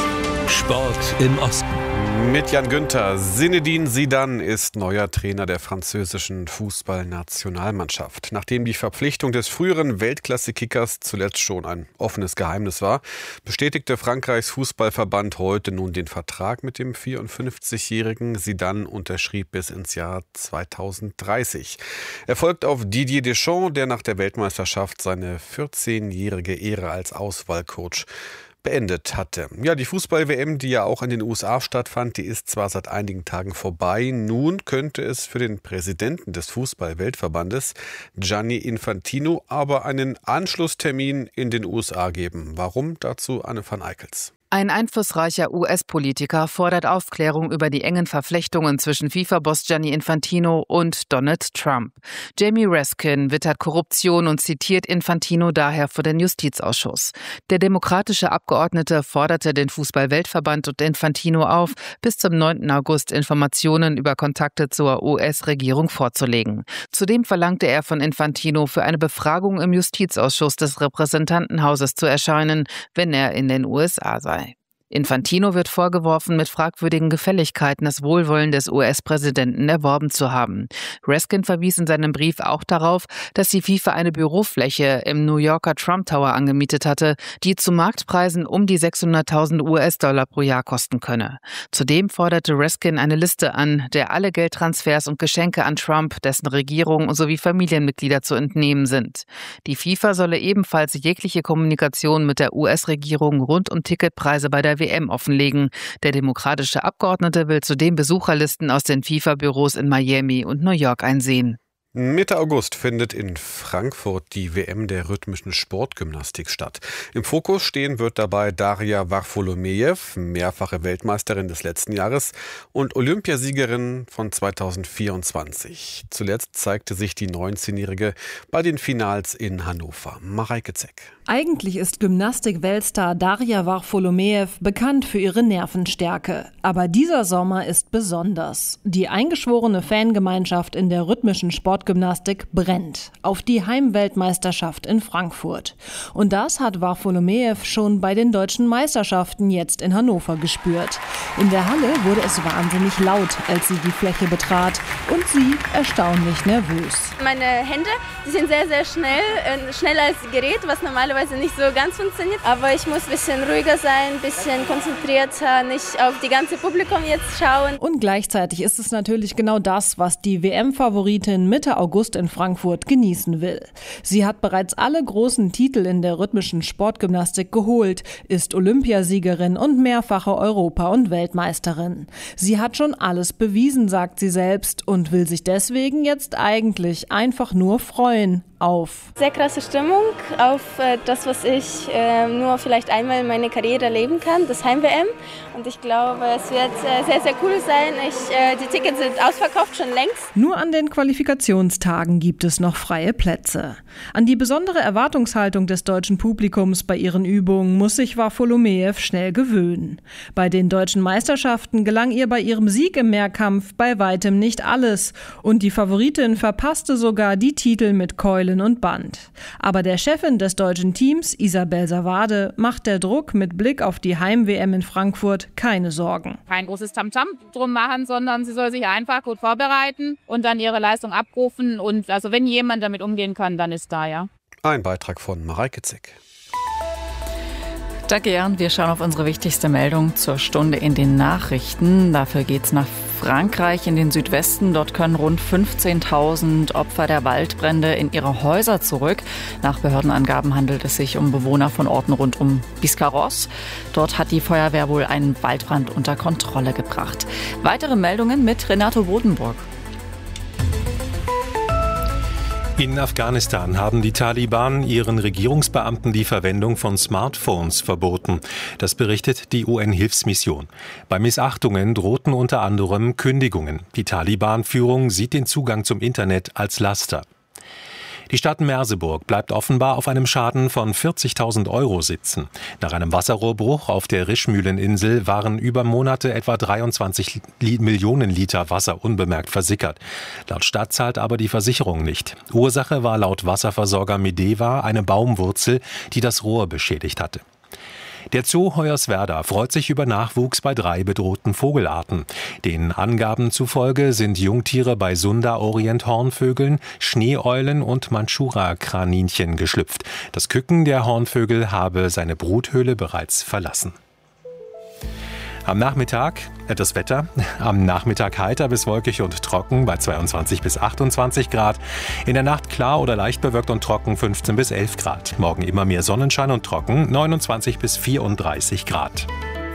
Sport im Osten. Mit Jan Günther. Zinedine Zidane ist neuer Trainer der französischen Fußballnationalmannschaft. Nachdem die Verpflichtung des früheren Weltklasse-Kickers zuletzt schon ein offenes Geheimnis war, bestätigte Frankreichs Fußballverband heute nun den Vertrag mit dem vierundfünfzigjährigen Zidane, unterschrieb bis ins Jahr zweitausenddreißig. Er folgt auf Didier Deschamps, der nach der Weltmeisterschaft seine vierzehnjährige Ära als Auswahlcoach beendet hatte. Ja, die Fußball-W M, die ja auch in den U S A stattfand, die ist zwar seit einigen Tagen vorbei. Nun könnte es für den Präsidenten des Fußball-Weltverbandes, Gianni Infantino, aber einen Anschlusstermin in den U S A geben. Warum? Dazu Anne van Eickels. Ein einflussreicher U S-Politiker fordert Aufklärung über die engen Verflechtungen zwischen FIFA-Boss Gianni Infantino und Donald Trump. Jamie Raskin wittert Korruption und zitiert Infantino daher vor den Justizausschuss. Der demokratische Abgeordnete forderte den Fußball-Weltverband und Infantino auf, bis zum neunten August Informationen über Kontakte zur U S-Regierung vorzulegen. Zudem verlangte er von Infantino, für eine Befragung im Justizausschuss des Repräsentantenhauses zu erscheinen, wenn er in den U S A sei. Infantino wird vorgeworfen, mit fragwürdigen Gefälligkeiten das Wohlwollen des U S-Präsidenten erworben zu haben. Raskin verwies in seinem Brief auch darauf, dass die FIFA eine Bürofläche im New Yorker Trump Tower angemietet hatte, die zu Marktpreisen um die sechshunderttausend U S-Dollar pro Jahr kosten könne. Zudem forderte Raskin eine Liste an, der alle Geldtransfers und Geschenke an Trump, dessen Regierung sowie Familienmitglieder zu entnehmen sind. Die FIFA solle ebenfalls jegliche Kommunikation mit der U S-Regierung rund um Ticketpreise bei der W M offenlegen. Der demokratische Abgeordnete will zudem Besucherlisten aus den FIFA-Büros in Miami und New York einsehen. Mitte August findet in Frankfurt die W M der rhythmischen Sportgymnastik statt. Im Fokus stehen wird dabei Daria Varfolomejew, mehrfache Weltmeisterin des letzten Jahres und Olympiasiegerin von zweitausendvierundzwanzig. Zuletzt zeigte sich die neunzehnjährige bei den Finals in Hannover. Mareike Zeck. Eigentlich ist Gymnastik-Weltstar Daria Varfolomejew bekannt für ihre Nervenstärke. Aber dieser Sommer ist besonders. Die eingeschworene Fangemeinschaft in der rhythmischen Sportgymnastik brennt auf die Heimweltmeisterschaft in Frankfurt. Und das hat Varfolomejew schon bei den deutschen Meisterschaften jetzt in Hannover gespürt. In der Halle wurde es wahnsinnig laut, als sie die Fläche betrat. Und sie erstaunlich nervös. Meine Hände, die sind sehr, sehr schnell, äh, schneller als das Gerät, was normalerweise nicht so ganz funktioniert. Aber ich muss ein bisschen ruhiger sein, ein bisschen konzentrierter, nicht auf die ganze Publikum jetzt schauen. Und gleichzeitig ist es natürlich genau das, was die W M-Favoritin Mitte August in Frankfurt genießen will. Sie hat bereits alle großen Titel in der rhythmischen Sportgymnastik geholt, ist Olympiasiegerin und mehrfache Europa- und Weltmeisterin. Sie hat schon alles bewiesen, sagt sie selbst, und will sich deswegen jetzt eigentlich einfach nur freuen auf. Sehr krasse Stimmung auf äh, das, was ich äh, nur vielleicht einmal in meiner Karriere erleben kann, das Heim-W M. Und ich glaube, es wird äh, sehr, sehr cool sein. Ich, äh, die Tickets sind ausverkauft, schon längst. Nur an den Qualifikationstagen gibt es noch freie Plätze. An die besondere Erwartungshaltung des deutschen Publikums bei ihren Übungen muss sich Varfolomejew schnell gewöhnen. Bei den deutschen Meisterschaften gelang ihr bei ihrem Sieg im Mehrkampf bei weitem nicht alles. Und die Favoritin verpasste sogar die Titel mit Keulen und Band. Aber der Chefin des deutschen Teams, Isabel Savade, macht der Druck mit Blick auf die Heim-W M in Frankfurt keine Sorgen. Kein großes Tamtam drum machen, sondern sie soll sich einfach gut vorbereiten und dann ihre Leistung abrufen. Und also wenn jemand damit umgehen kann, dann ist da, ja. Ein Beitrag von Mareike Zeck. Danke, Jan. Wir schauen auf unsere wichtigste Meldung zur Stunde in den Nachrichten. Dafür geht's nach Frankreich in den Südwesten. Dort können rund fünfzehntausend Opfer der Waldbrände in ihre Häuser zurück. Nach Behördenangaben handelt es sich um Bewohner von Orten rund um Biscarrosse. Dort hat die Feuerwehr wohl einen Waldbrand unter Kontrolle gebracht. Weitere Meldungen mit Renato Bodenburg. In Afghanistan haben die Taliban ihren Regierungsbeamten die Verwendung von Smartphones verboten. Das berichtet die U N-Hilfsmission. Bei Missachtungen drohten unter anderem Kündigungen. Die Taliban-Führung sieht den Zugang zum Internet als Laster. Die Stadt Merseburg bleibt offenbar auf einem Schaden von vierzigtausend Euro sitzen. Nach einem Wasserrohrbruch auf der Rischmühleninsel waren über Monate etwa dreiundzwanzig Millionen Liter Wasser unbemerkt versickert. Laut Stadt zahlt aber die Versicherung nicht. Ursache war laut Wasserversorger Medeva eine Baumwurzel, die das Rohr beschädigt hatte. Der Zoo Hoyerswerda freut sich über Nachwuchs bei drei bedrohten Vogelarten. Den Angaben zufolge sind Jungtiere bei Sunda-Orient-Hornvögeln, Schneeeulen und Mandschura-Kaninchen geschlüpft. Das Küken der Hornvögel habe seine Bruthöhle bereits verlassen. Am Nachmittag, äh, das Wetter, am Nachmittag heiter bis wolkig und trocken bei zweiundzwanzig bis achtundzwanzig Grad. In der Nacht klar oder leicht bewölkt und trocken fünfzehn bis elf Grad. Morgen immer mehr Sonnenschein und trocken neunundzwanzig bis vierunddreißig Grad.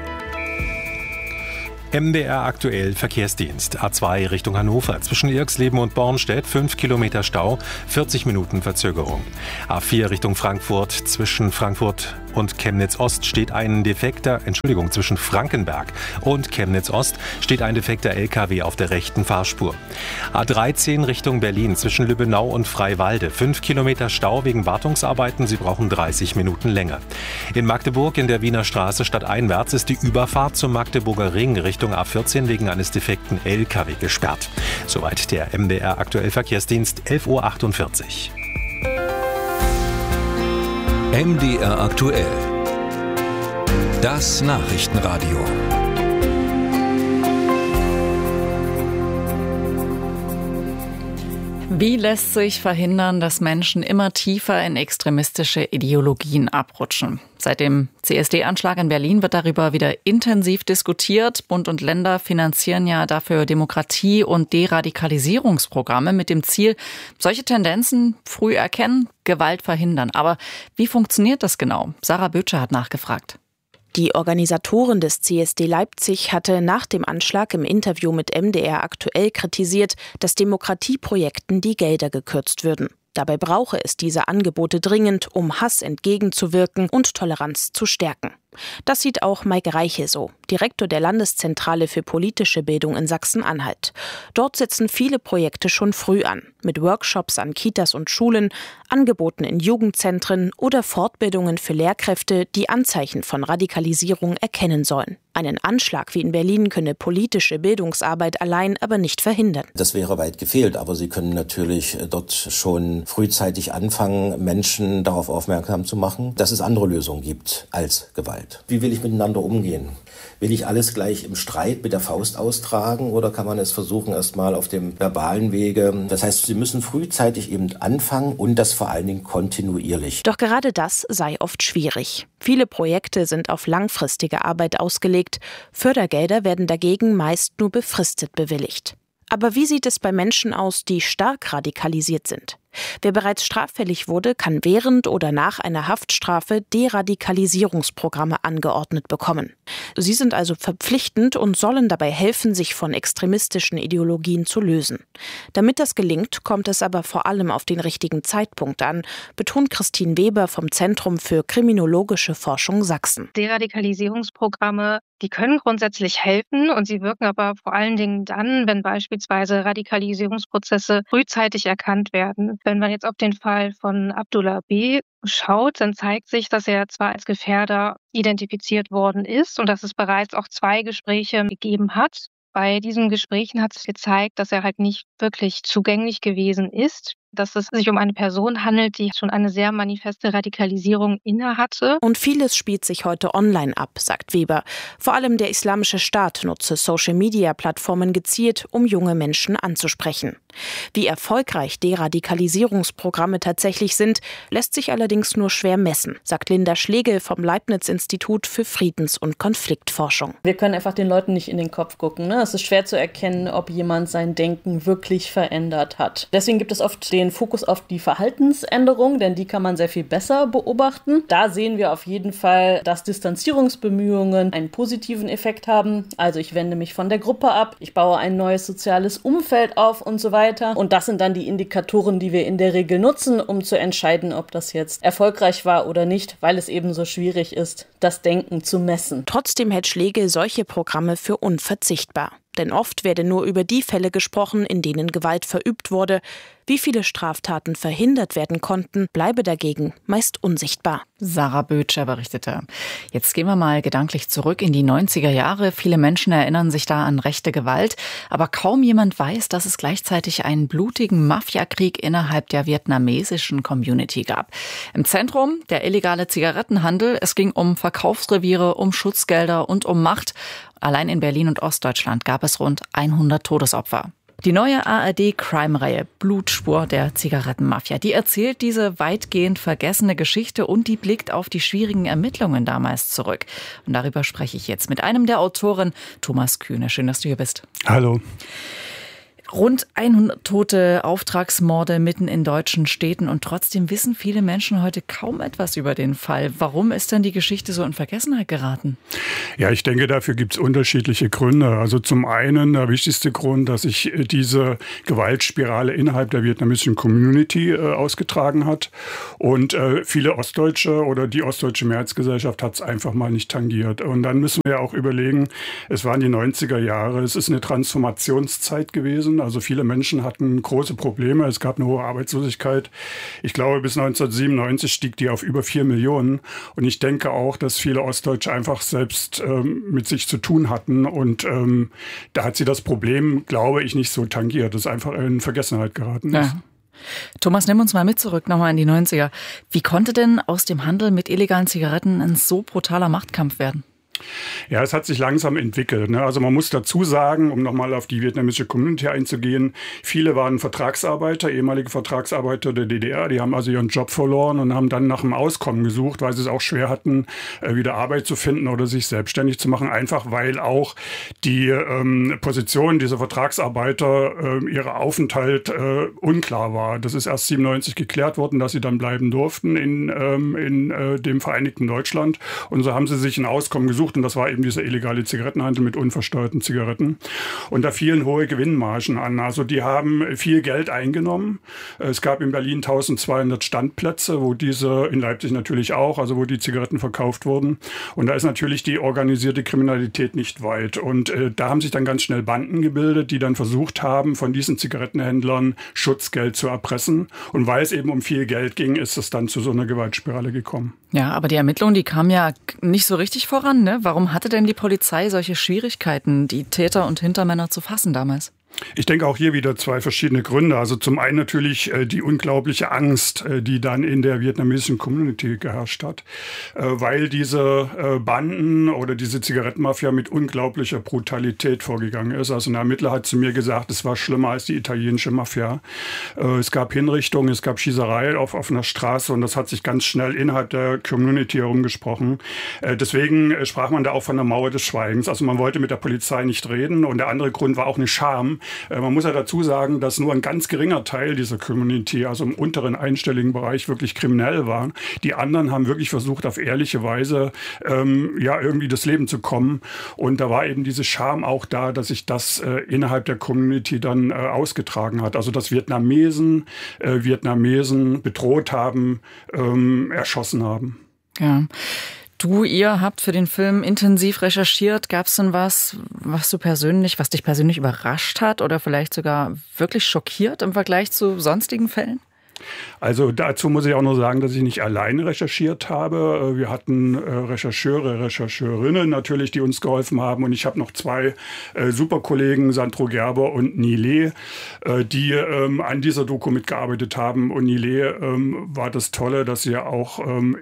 M D R aktuell Verkehrsdienst. A zwei Richtung Hannover. Zwischen Irxleben und Bornstedt fünf Kilometer Stau, vierzig Minuten Verzögerung. A vier Richtung Frankfurt. Zwischen Frankfurt und Chemnitz-Ost steht ein defekter, Entschuldigung, zwischen Frankenberg und Chemnitz-Ost steht ein defekter L K W auf der rechten Fahrspur. A dreizehn Richtung Berlin. Zwischen Lübbenau und Freiwalde. fünf Kilometer Stau wegen Wartungsarbeiten. Sie brauchen dreißig Minuten länger. In Magdeburg in der Wiener Straße stadteinwärts ist die Überfahrt zum Magdeburger Ring Richtung A vierzehn wegen eines defekten L K W gesperrt. Soweit der M D R aktuell Verkehrsdienst, elf Uhr achtundvierzig. M D R aktuell. Das Nachrichtenradio. Wie lässt sich verhindern, dass Menschen immer tiefer in extremistische Ideologien abrutschen? Seit dem C S D-Anschlag in Berlin wird darüber wieder intensiv diskutiert. Bund und Länder finanzieren ja dafür Demokratie- und Deradikalisierungsprogramme mit dem Ziel, solche Tendenzen früh erkennen, Gewalt verhindern. Aber wie funktioniert das genau? Sarah Böttcher hat nachgefragt. Die Organisatorin des C S D Leipzig hatte nach dem Anschlag im Interview mit M D R aktuell kritisiert, dass Demokratieprojekten die Gelder gekürzt würden. Dabei brauche es diese Angebote dringend, um Hass entgegenzuwirken und Toleranz zu stärken. Das sieht auch Maike Reiche so, Direktor der Landeszentrale für politische Bildung in Sachsen-Anhalt. Dort setzen viele Projekte schon früh an, mit Workshops an Kitas und Schulen, Angeboten in Jugendzentren oder Fortbildungen für Lehrkräfte, die Anzeichen von Radikalisierung erkennen sollen. Einen Anschlag wie in Berlin könne politische Bildungsarbeit allein aber nicht verhindern. Das wäre weit gefehlt, aber sie können natürlich dort schon frühzeitig anfangen, Menschen darauf aufmerksam zu machen, dass es andere Lösungen gibt als Gewalt. Wie will ich miteinander umgehen? Will ich alles gleich im Streit mit der Faust austragen oder kann man es versuchen, erst mal auf dem verbalen Wege? Das heißt, Sie müssen frühzeitig eben anfangen und das vor allen Dingen kontinuierlich. Doch gerade das sei oft schwierig. Viele Projekte sind auf langfristige Arbeit ausgelegt. Fördergelder werden dagegen meist nur befristet bewilligt. Aber wie sieht es bei Menschen aus, die stark radikalisiert sind? Wer bereits straffällig wurde, kann während oder nach einer Haftstrafe Deradikalisierungsprogramme angeordnet bekommen. Sie sind also verpflichtend und sollen dabei helfen, sich von extremistischen Ideologien zu lösen. Damit das gelingt, kommt es aber vor allem auf den richtigen Zeitpunkt an, betont Christine Weber vom Zentrum für kriminologische Forschung Sachsen. Deradikalisierungsprogramme, die können grundsätzlich helfen und sie wirken aber vor allen Dingen dann, wenn beispielsweise Radikalisierungsprozesse frühzeitig erkannt werden. Wenn man jetzt auf den Fall von Abdullah B. schaut, dann zeigt sich, dass er zwar als Gefährder identifiziert worden ist und dass es bereits auch zwei Gespräche gegeben hat. Bei diesen Gesprächen hat es gezeigt, dass er halt nicht wirklich zugänglich gewesen ist, dass es sich um eine Person handelt, die schon eine sehr manifeste Radikalisierung innehatte. Und vieles spielt sich heute online ab, sagt Weber. Vor allem der Islamische Staat nutze Social-Media-Plattformen gezielt, um junge Menschen anzusprechen. Wie erfolgreich Deradikalisierungsprogramme tatsächlich sind, lässt sich allerdings nur schwer messen, sagt Linda Schlegel vom Leibniz-Institut für Friedens- und Konfliktforschung. Wir können einfach den Leuten nicht in den Kopf gucken. Ne? Es ist schwer zu erkennen, ob jemand sein Denken wirklich verändert hat. Deswegen gibt es oft den Fokus auf die Verhaltensänderung, denn die kann man sehr viel besser beobachten. Da sehen wir auf jeden Fall, dass Distanzierungsbemühungen einen positiven Effekt haben. Also ich wende mich von der Gruppe ab, ich baue ein neues soziales Umfeld auf und so weiter. Und das sind dann die Indikatoren, die wir in der Regel nutzen, um zu entscheiden, ob das jetzt erfolgreich war oder nicht, weil es eben so schwierig ist, das Denken zu messen. Trotzdem hält Schlegel solche Programme für unverzichtbar. Denn oft werde nur über die Fälle gesprochen, in denen Gewalt verübt wurde. Wie viele Straftaten verhindert werden konnten, bleibe dagegen meist unsichtbar. Sarah Bötscher berichtete. Jetzt gehen wir mal gedanklich zurück in die neunziger Jahre. Viele Menschen erinnern sich da an rechte Gewalt. Aber kaum jemand weiß, dass es gleichzeitig einen blutigen Mafiakrieg innerhalb der vietnamesischen Community gab. Im Zentrum der illegale Zigarettenhandel. Es ging um Verkaufsreviere, um Schutzgelder und um Macht. Allein in Berlin und Ostdeutschland gab es rund hundert Todesopfer. Die neue A R D-Crime-Reihe Blutspur der Zigarettenmafia, die erzählt diese weitgehend vergessene Geschichte und die blickt auf die schwierigen Ermittlungen damals zurück. Und darüber spreche ich jetzt mit einem der Autoren, Thomas Kühne. Schön, dass du hier bist. Hallo. Rund hundert tote Auftragsmorde mitten in deutschen Städten und trotzdem wissen viele Menschen heute kaum etwas über den Fall. Warum ist denn die Geschichte so in Vergessenheit geraten? Ja, ich denke, dafür gibt es unterschiedliche Gründe. Also zum einen der wichtigste Grund, dass sich diese Gewaltspirale innerhalb der vietnamesischen Community äh, ausgetragen hat. Und äh, viele Ostdeutsche oder die ostdeutsche Mehrheitsgesellschaft hat es einfach mal nicht tangiert. Und dann müssen wir auch überlegen, es waren die neunziger Jahre, es ist eine Transformationszeit gewesen. Also viele Menschen hatten große Probleme. Es gab eine hohe Arbeitslosigkeit. Ich glaube, bis neunzehnhundertsiebenundneunzig stieg die auf über vier Millionen. Und ich denke auch, dass viele Ostdeutsche einfach selbst ähm, mit sich zu tun hatten. Und ähm, da hat sie das Problem, glaube ich, nicht so tangiert. Das ist einfach in Vergessenheit geraten ist. Ja. Thomas, nimm uns mal mit zurück, nochmal in die neunziger. Wie konnte denn aus dem Handel mit illegalen Zigaretten ein so brutaler Machtkampf werden? Ja, es hat sich langsam entwickelt. Ne? Also man muss dazu sagen, um nochmal auf die vietnamesische Community einzugehen, viele waren Vertragsarbeiter, ehemalige Vertragsarbeiter der D D R, die haben also ihren Job verloren und haben dann nach einem Auskommen gesucht, weil sie es auch schwer hatten, wieder Arbeit zu finden oder sich selbstständig zu machen, einfach weil auch die ähm, Position dieser Vertragsarbeiter, äh, ihrer Aufenthalt äh, unklar war. Das ist erst siebenundneunzig geklärt worden, dass sie dann bleiben durften in, ähm, in äh, dem Vereinigten Deutschland. Und so haben sie sich ein Auskommen gesucht. Und das war eben dieser illegale Zigarettenhandel mit unversteuerten Zigaretten. Und da fielen hohe Gewinnmargen an. Also die haben viel Geld eingenommen. Es gab in Berlin eintausendzweihundert Standplätze, wo diese, in Leipzig natürlich auch, also wo die Zigaretten verkauft wurden. Und da ist natürlich die organisierte Kriminalität nicht weit. Und äh, da haben sich dann ganz schnell Banden gebildet, die dann versucht haben, von diesen Zigarettenhändlern Schutzgeld zu erpressen. Und weil es eben um viel Geld ging, ist es dann zu so einer Gewaltspirale gekommen. Ja, aber die Ermittlungen, die kamen ja nicht so richtig voran, ne? Warum hatte denn die Polizei solche Schwierigkeiten, die Täter und Hintermänner zu fassen damals? Ich denke auch hier wieder zwei verschiedene Gründe. Also zum einen natürlich äh, die unglaubliche Angst, äh, die dann in der vietnamesischen Community geherrscht hat, äh, weil diese äh, Banden oder diese Zigarettenmafia mit unglaublicher Brutalität vorgegangen ist. Also ein Ermittler hat zu mir gesagt, es war schlimmer als die italienische Mafia. Äh, es gab Hinrichtungen, es gab Schießerei auf offener Straße und das hat sich ganz schnell innerhalb der Community herumgesprochen. Äh, deswegen äh, sprach man da auch von der Mauer des Schweigens. Also man wollte mit der Polizei nicht reden und der andere Grund war auch eine Scham. Man muss ja dazu sagen, dass nur ein ganz geringer Teil dieser Community, also im unteren einstelligen Bereich, wirklich kriminell war. Die anderen haben wirklich versucht, auf ehrliche Weise ähm, ja irgendwie das Leben zu kommen. Und da war eben diese Scham auch da, dass sich das äh, innerhalb der Community dann äh, ausgetragen hat. Also dass Vietnamesen äh, Vietnamesen bedroht haben, ähm, erschossen haben. Ja. Du, ihr habt für den Film intensiv recherchiert. Gab es denn was, was du persönlich, was dich persönlich überrascht hat oder vielleicht sogar wirklich schockiert im Vergleich zu sonstigen Fällen? Also dazu muss ich auch noch sagen, dass ich nicht alleine recherchiert habe. Wir hatten Rechercheure, Rechercheurinnen natürlich, die uns geholfen haben. Und ich habe noch zwei äh, Superkollegen, Sandro Gerber und Nile, äh, die ähm, an dieser Doku mitgearbeitet haben. Und Nile ähm, war das Tolle, dass sie ja auch ähm,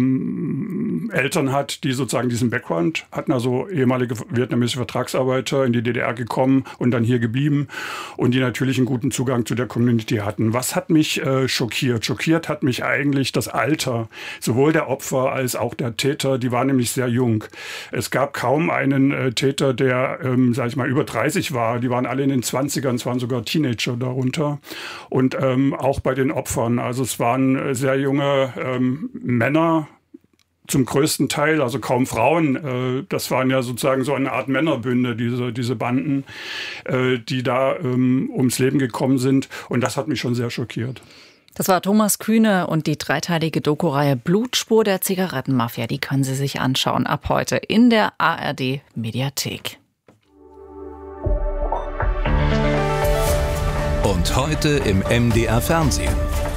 ähm, Eltern hat, die sozusagen diesen Background hatten, also ehemalige vietnamesische Vertragsarbeiter in die D D R gekommen und dann hier geblieben und die natürlich einen guten Zugang zu der Community hatten. Was hat mich äh, schockiert? Schockiert hat mich eigentlich das Alter, sowohl der Opfer als auch der Täter, die waren nämlich sehr jung. Es gab kaum einen äh, Täter, der, ähm, sag ich mal, über dreißig war. Die waren alle in den zwanzigern, es waren sogar Teenager darunter. Und ähm, auch bei den Opfern, also es waren sehr junge ähm, Männer, zum größten Teil, also kaum Frauen. Das waren ja sozusagen so eine Art Männerbünde, diese, diese Banden, die da ähm, ums Leben gekommen sind. Und das hat mich schon sehr schockiert. Das war Thomas Kühne und die dreiteilige Doku-Reihe Blutspur der Zigarettenmafia. Die können Sie sich anschauen ab heute in der A R D Mediathek. Und heute im M D R Fernsehen.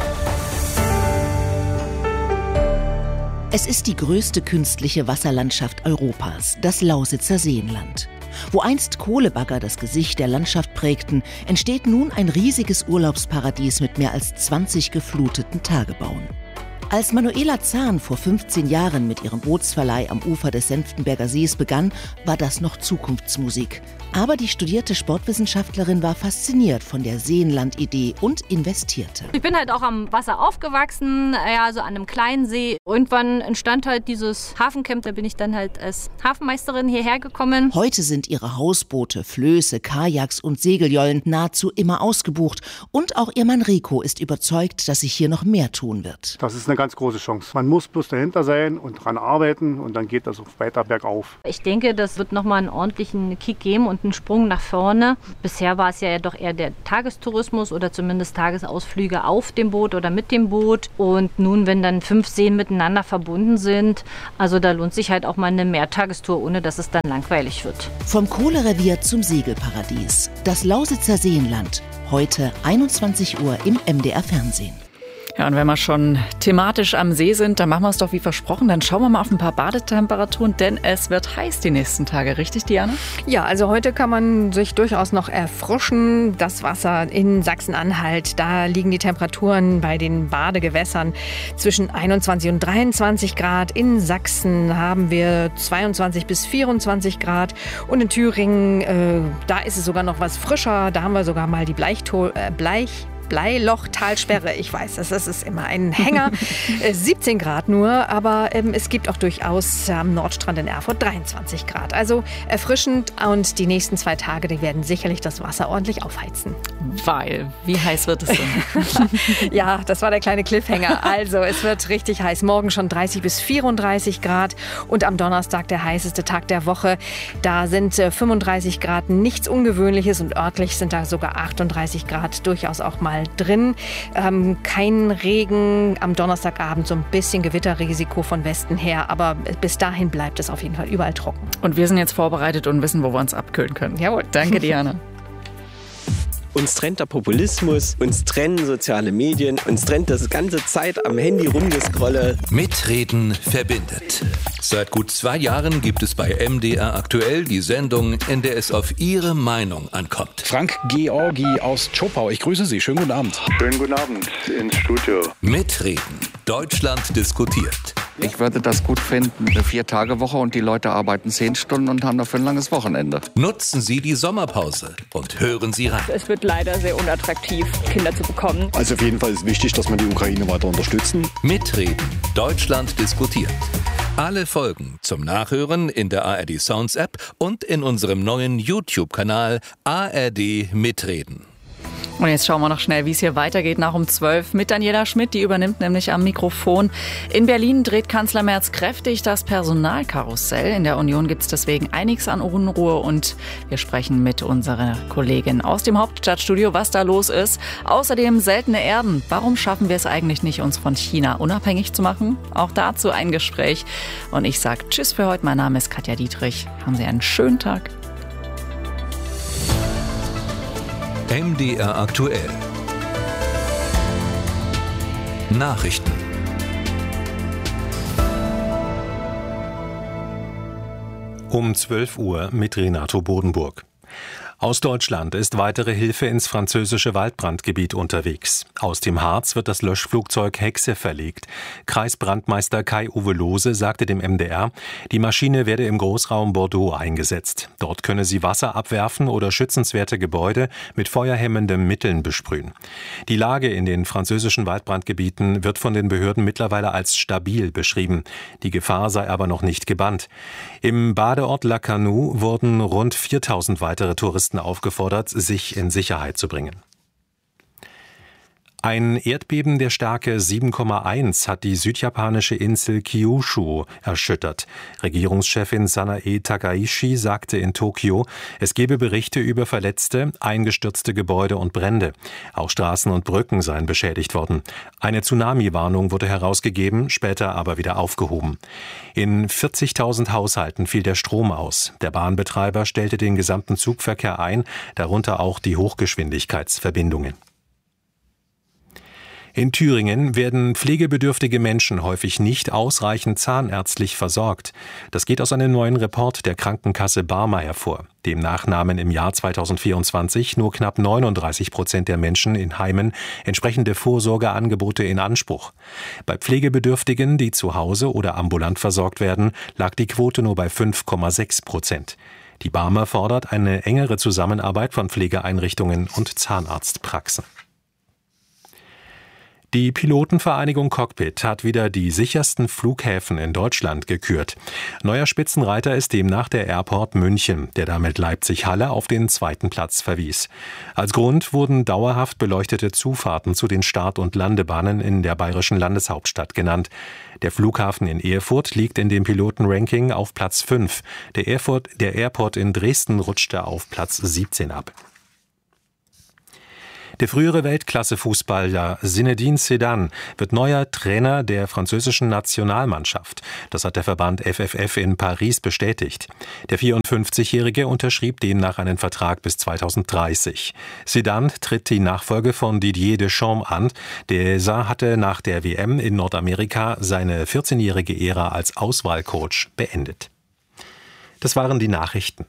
Es ist die größte künstliche Wasserlandschaft Europas, das Lausitzer Seenland. Wo einst Kohlebagger das Gesicht der Landschaft prägten, entsteht nun ein riesiges Urlaubsparadies mit mehr als zwanzig gefluteten Tagebauen. Als Manuela Zahn vor fünfzehn Jahren mit ihrem Bootsverleih am Ufer des Senftenberger Sees begann, war das noch Zukunftsmusik. Aber die studierte Sportwissenschaftlerin war fasziniert von der Seenland-Idee und investierte. Ich bin halt auch am Wasser aufgewachsen, ja, also an einem kleinen See. Irgendwann entstand halt dieses Hafencamp, da bin ich dann halt als Hafenmeisterin hierher gekommen. Heute sind ihre Hausboote, Flöße, Kajaks und Segeljollen nahezu immer ausgebucht. Und auch ihr Mann Rico ist überzeugt, dass sich hier noch mehr tun wird. Das ist eine ganz große Chance. Man muss bloß dahinter sein und dran arbeiten und dann geht das auch weiter bergauf. Ich denke, das wird nochmal einen ordentlichen Kick geben und einen Sprung nach vorne. Bisher war es ja doch eher der Tagestourismus oder zumindest Tagesausflüge auf dem Boot oder mit dem Boot. Und nun, wenn dann fünf Seen miteinander verbunden sind, also da lohnt sich halt auch mal eine Mehrtagestour, ohne dass es dann langweilig wird. Vom Kohlerevier zum Segelparadies. Das Lausitzer Seenland. Heute einundzwanzig Uhr im M D R Fernsehen. Ja, und wenn wir schon thematisch am See sind, dann machen wir es doch wie versprochen. Dann schauen wir mal auf ein paar Badetemperaturen, denn es wird heiß die nächsten Tage. Richtig, Diana? Ja, also heute kann man sich durchaus noch erfrischen. Das Wasser in Sachsen-Anhalt, da liegen die Temperaturen bei den Badegewässern zwischen einundzwanzig und dreiundzwanzig Grad. In Sachsen haben wir zweiundzwanzig bis vierundzwanzig Grad. Und in Thüringen, äh, da ist es sogar noch was frischer. Da haben wir sogar mal die Bleichto- äh, Bleich Bleilochtalsperre. Ich weiß, das ist immer ein Hänger. siebzehn Grad nur, aber ähm, es gibt auch durchaus am Nordstrand in Erfurt dreiundzwanzig Grad. Also erfrischend und die nächsten zwei Tage, die werden sicherlich das Wasser ordentlich aufheizen. Weil, wie heiß wird es denn? Ja, das war der kleine Cliffhanger. Also es wird richtig heiß. Morgen schon dreißig bis vierunddreißig Grad und am Donnerstag der heißeste Tag der Woche. Da sind äh, fünfunddreißig Grad nichts Ungewöhnliches und örtlich sind da sogar achtunddreißig Grad durchaus auch mal drin. Ähm, kein Regen, am Donnerstagabend so ein bisschen Gewitterrisiko von Westen her, aber bis dahin bleibt es auf jeden Fall überall trocken. Und wir sind jetzt vorbereitet und wissen, wo wir uns abkühlen können. Jawohl. Danke, Diana. Uns trennt der Populismus, uns trennen soziale Medien, uns trennt das ganze Zeit am Handy rumgescrolle. Mitreden verbindet. Seit gut zwei Jahren gibt es bei M D R aktuell die Sendung, in der es auf Ihre Meinung ankommt. Frank Georgi aus Zschopau, ich grüße Sie. Schönen guten Abend. Schönen guten Abend ins Studio. Mitreden. Deutschland diskutiert. Ich würde das gut finden, eine Vier-Tage-Woche und die Leute arbeiten zehn Stunden und haben dafür ein langes Wochenende. Nutzen Sie die Sommerpause und hören Sie rein. Es wird leider sehr unattraktiv, Kinder zu bekommen. Also auf jeden Fall ist wichtig, dass wir die Ukraine weiter unterstützen. Mitreden. Deutschland diskutiert. Alle Folgen zum Nachhören in der A R D Sounds App und in unserem neuen YouTube-Kanal A R D Mitreden. Und jetzt schauen wir noch schnell, wie es hier weitergeht nach um zwölf mit Daniela Schmidt. Die übernimmt nämlich am Mikrofon. In Berlin dreht Kanzler Merz kräftig das Personalkarussell. In der Union gibt es deswegen einiges an Unruhe. Und wir sprechen mit unserer Kollegin aus dem Hauptstadtstudio, was da los ist. Außerdem seltene Erden. Warum schaffen wir es eigentlich nicht, uns von China unabhängig zu machen? Auch dazu ein Gespräch. Und ich sage Tschüss für heute. Mein Name ist Katja Dietrich. Haben Sie einen schönen Tag. M D R aktuell. Nachrichten. Um zwölf Uhr mit Renato Bodenburg. Aus Deutschland ist weitere Hilfe ins französische Waldbrandgebiet unterwegs. Aus dem Harz wird das Löschflugzeug Hexe verlegt. Kreisbrandmeister Kai-Uwe Lohse sagte dem M D R, die Maschine werde im Großraum Bordeaux eingesetzt. Dort könne sie Wasser abwerfen oder schützenswerte Gebäude mit feuerhemmenden Mitteln besprühen. Die Lage in den französischen Waldbrandgebieten wird von den Behörden mittlerweile als stabil beschrieben. Die Gefahr sei aber noch nicht gebannt. Im Badeort La Canoë wurden rund viertausend weitere Touristen aufgefordert, sich in Sicherheit zu bringen. Ein Erdbeben der Stärke sieben Komma eins hat die südjapanische Insel Kyushu erschüttert. Regierungschefin Sanae Takaishi sagte in Tokio, es gebe Berichte über Verletzte, eingestürzte Gebäude und Brände. Auch Straßen und Brücken seien beschädigt worden. Eine Tsunami-Warnung wurde herausgegeben, später aber wieder aufgehoben. In vierzigtausend Haushalten fiel der Strom aus. Der Bahnbetreiber stellte den gesamten Zugverkehr ein, darunter auch die Hochgeschwindigkeitsverbindungen. In Thüringen werden pflegebedürftige Menschen häufig nicht ausreichend zahnärztlich versorgt. Das geht aus einem neuen Report der Krankenkasse Barmer hervor. Demnach nahmen im Jahr zweitausendvierundzwanzig nur knapp neununddreißig Prozent der Menschen in Heimen entsprechende Vorsorgeangebote in Anspruch. Bei Pflegebedürftigen, die zu Hause oder ambulant versorgt werden, lag die Quote nur bei fünf Komma sechs Prozent. Die Barmer fordert eine engere Zusammenarbeit von Pflegeeinrichtungen und Zahnarztpraxen. Die Pilotenvereinigung Cockpit hat wieder die sichersten Flughäfen in Deutschland gekürt. Neuer Spitzenreiter ist demnach der Airport München, der damit Leipzig-Halle auf den zweiten Platz verwies. Als Grund wurden dauerhaft beleuchtete Zufahrten zu den Start- und Landebahnen in der bayerischen Landeshauptstadt genannt. Der Flughafen in Erfurt liegt in dem Pilotenranking auf Platz fünf. Der Erfurt, der Airport in Dresden rutschte auf Platz siebzehn ab. Der frühere Weltklasse-Fußballer Zinedine Zidane wird neuer Trainer der französischen Nationalmannschaft. Das hat der Verband F F F in Paris bestätigt. Der vierundfünfzigjährige unterschrieb demnach einen Vertrag bis zweitausenddreißig. Zidane tritt die Nachfolge von Didier Deschamps an. Dieser hatte nach der W M in Nordamerika seine vierzehnjährige Ära als Auswahlcoach beendet. Das waren die Nachrichten.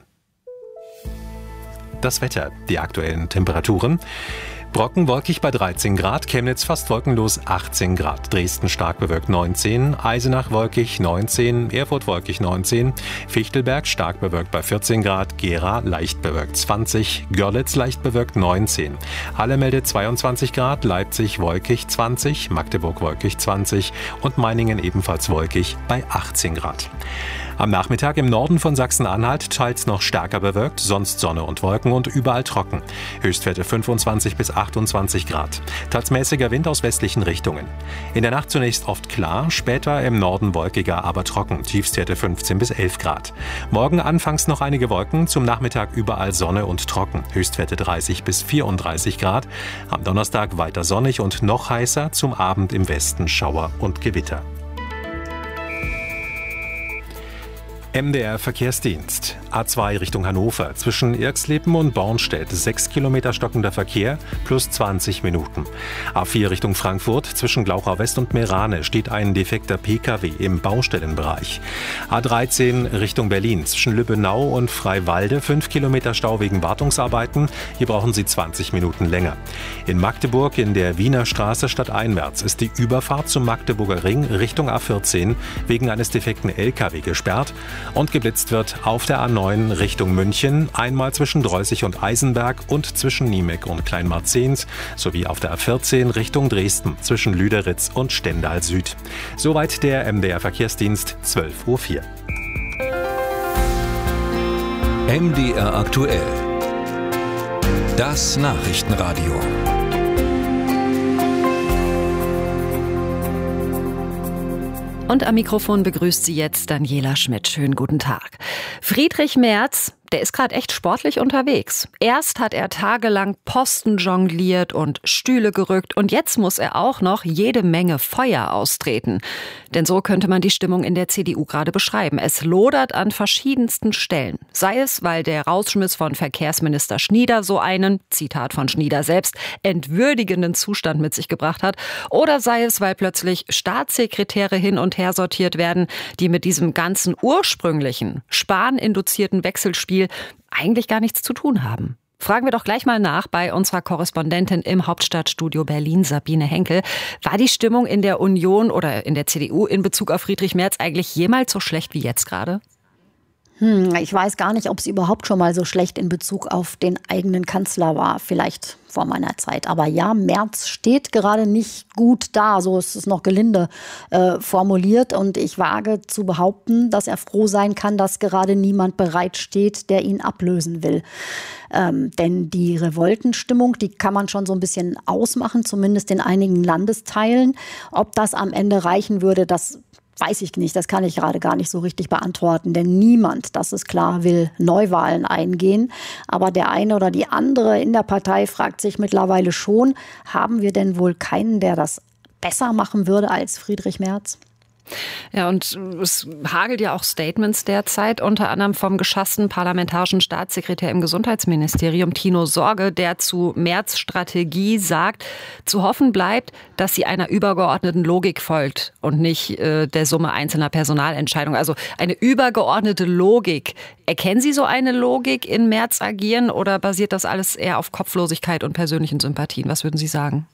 Das Wetter, die aktuellen Temperaturen. Brocken wolkig bei dreizehn Grad, Chemnitz fast wolkenlos achtzehn Grad, Dresden stark bewölkt neunzehn, Eisenach wolkig neunzehn, Erfurt wolkig neunzehn, Fichtelberg stark bewölkt bei vierzehn Grad, Gera leicht bewölkt zwanzig, Görlitz leicht bewölkt neunzehn, Halle meldet zweiundzwanzig Grad, Leipzig wolkig zwanzig, Magdeburg wolkig zwanzig und Meiningen ebenfalls wolkig bei achtzehn Grad. Am Nachmittag im Norden von Sachsen-Anhalt teils noch stärker bewölkt, sonst Sonne und Wolken und überall trocken. Höchstwerte fünfundzwanzig bis achtundzwanzig Grad. Teils mäßiger Wind aus westlichen Richtungen. In der Nacht zunächst oft klar, später im Norden wolkiger, aber trocken. Tiefstwerte fünfzehn bis elf Grad. Morgen anfangs noch einige Wolken, zum Nachmittag überall Sonne und trocken. Höchstwerte dreißig bis vierunddreißig Grad. Am Donnerstag weiter sonnig und noch heißer, zum Abend im Westen Schauer und Gewitter. M D R Verkehrsdienst. A zwei Richtung Hannover. Zwischen Irxleben und Bornstedt sechs Kilometer stockender Verkehr plus zwanzig Minuten. A vier Richtung Frankfurt. Zwischen Glauchau West und Meerane steht ein defekter P K W im Baustellenbereich. A dreizehn Richtung Berlin. Zwischen Lübbenau und Freiwalde fünf Kilometer Stau wegen Wartungsarbeiten. Hier brauchen Sie zwanzig Minuten länger. In Magdeburg in der Wiener Straße stadteinwärts ist die Überfahrt zum Magdeburger Ring Richtung A vierzehn wegen eines defekten L K W gesperrt. Und geblitzt wird auf der A neun Richtung München, einmal zwischen Dreußig und Eisenberg und zwischen Niemeck und Kleinmarzens, sowie auf der A vierzehn Richtung Dresden zwischen Lüderitz und Stendal Süd. Soweit der M D R Verkehrsdienst, zwölf Uhr vier. M D R aktuell. Das Nachrichtenradio. Und am Mikrofon begrüßt Sie jetzt Daniela Schmidt. Schönen guten Tag. Friedrich Merz, der ist gerade echt sportlich unterwegs. Erst hat er tagelang Posten jongliert und Stühle gerückt und jetzt muss er auch noch jede Menge Feuer austreten. Denn so könnte man die Stimmung in der C D U gerade beschreiben. Es lodert an verschiedensten Stellen. Sei es, weil der Rausschmiss von Verkehrsminister Schnieder so einen, Zitat von Schnieder selbst, entwürdigenden Zustand mit sich gebracht hat. Oder sei es, weil plötzlich Staatssekretäre hin und her sortiert werden, die mit diesem ganzen ursprünglichen, Spahn-induzierten Wechselspiel eigentlich gar nichts zu tun haben. Fragen wir doch gleich mal nach bei unserer Korrespondentin im Hauptstadtstudio Berlin, Sabine Henkel. War die Stimmung in der Union oder in der C D U in Bezug auf Friedrich Merz eigentlich jemals so schlecht wie jetzt gerade? Hm, ich weiß gar nicht, ob es überhaupt schon mal so schlecht in Bezug auf den eigenen Kanzler war. Vielleicht vor meiner Zeit. Aber ja, Merz steht gerade nicht gut da. So ist es noch gelinde äh, formuliert. Und ich wage zu behaupten, dass er froh sein kann, dass gerade niemand bereitsteht, der ihn ablösen will. Ähm, denn die Revoltenstimmung, die kann man schon so ein bisschen ausmachen, zumindest in einigen Landesteilen. Ob das am Ende reichen würde, das weiß ich nicht, das kann ich gerade gar nicht so richtig beantworten, denn niemand, das ist klar, will Neuwahlen eingehen. Aber der eine oder die andere in der Partei fragt sich mittlerweile schon, haben wir denn wohl keinen, der das besser machen würde als Friedrich Merz? Ja, und es hagelt ja auch Statements derzeit, unter anderem vom geschassten parlamentarischen Staatssekretär im Gesundheitsministerium, Tino Sorge, der zu Merz' Strategie sagt, zu hoffen bleibt, dass sie einer übergeordneten Logik folgt und nicht äh, der Summe einzelner Personalentscheidungen. Also eine übergeordnete Logik. Erkennen Sie so eine Logik in Merz agieren oder basiert das alles eher auf Kopflosigkeit und persönlichen Sympathien? Was würden Sie sagen?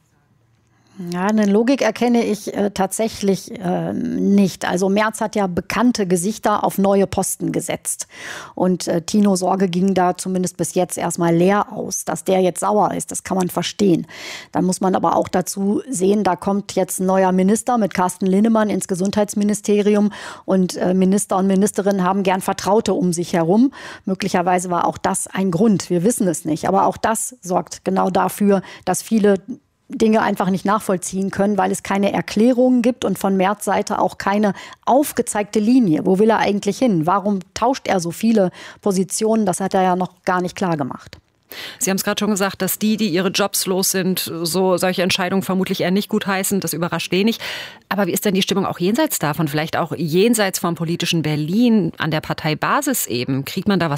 Ja, eine Logik erkenne ich äh, tatsächlich äh, nicht. Also Merz hat ja bekannte Gesichter auf neue Posten gesetzt. Und äh, Tino Sorge ging da zumindest bis jetzt erstmal leer aus. Dass der jetzt sauer ist, das kann man verstehen. Dann muss man aber auch dazu sehen, da kommt jetzt ein neuer Minister mit Carsten Linnemann ins Gesundheitsministerium. Und äh, Minister und Ministerinnen haben gern Vertraute um sich herum. Möglicherweise war auch das ein Grund. Wir wissen es nicht. Aber auch das sorgt genau dafür, dass viele Dinge einfach nicht nachvollziehen können, weil es keine Erklärungen gibt und von Merz' Seite auch keine aufgezeigte Linie. Wo will er eigentlich hin? Warum tauscht er so viele Positionen? Das hat er ja noch gar nicht klar gemacht. Sie haben es gerade schon gesagt, dass die, die ihre Jobs los sind, so solche Entscheidungen vermutlich eher nicht gutheißen. Das überrascht wenig. Aber wie ist denn die Stimmung auch jenseits davon? Vielleicht auch jenseits vom politischen Berlin, an der Parteibasis eben? Kriegt man da was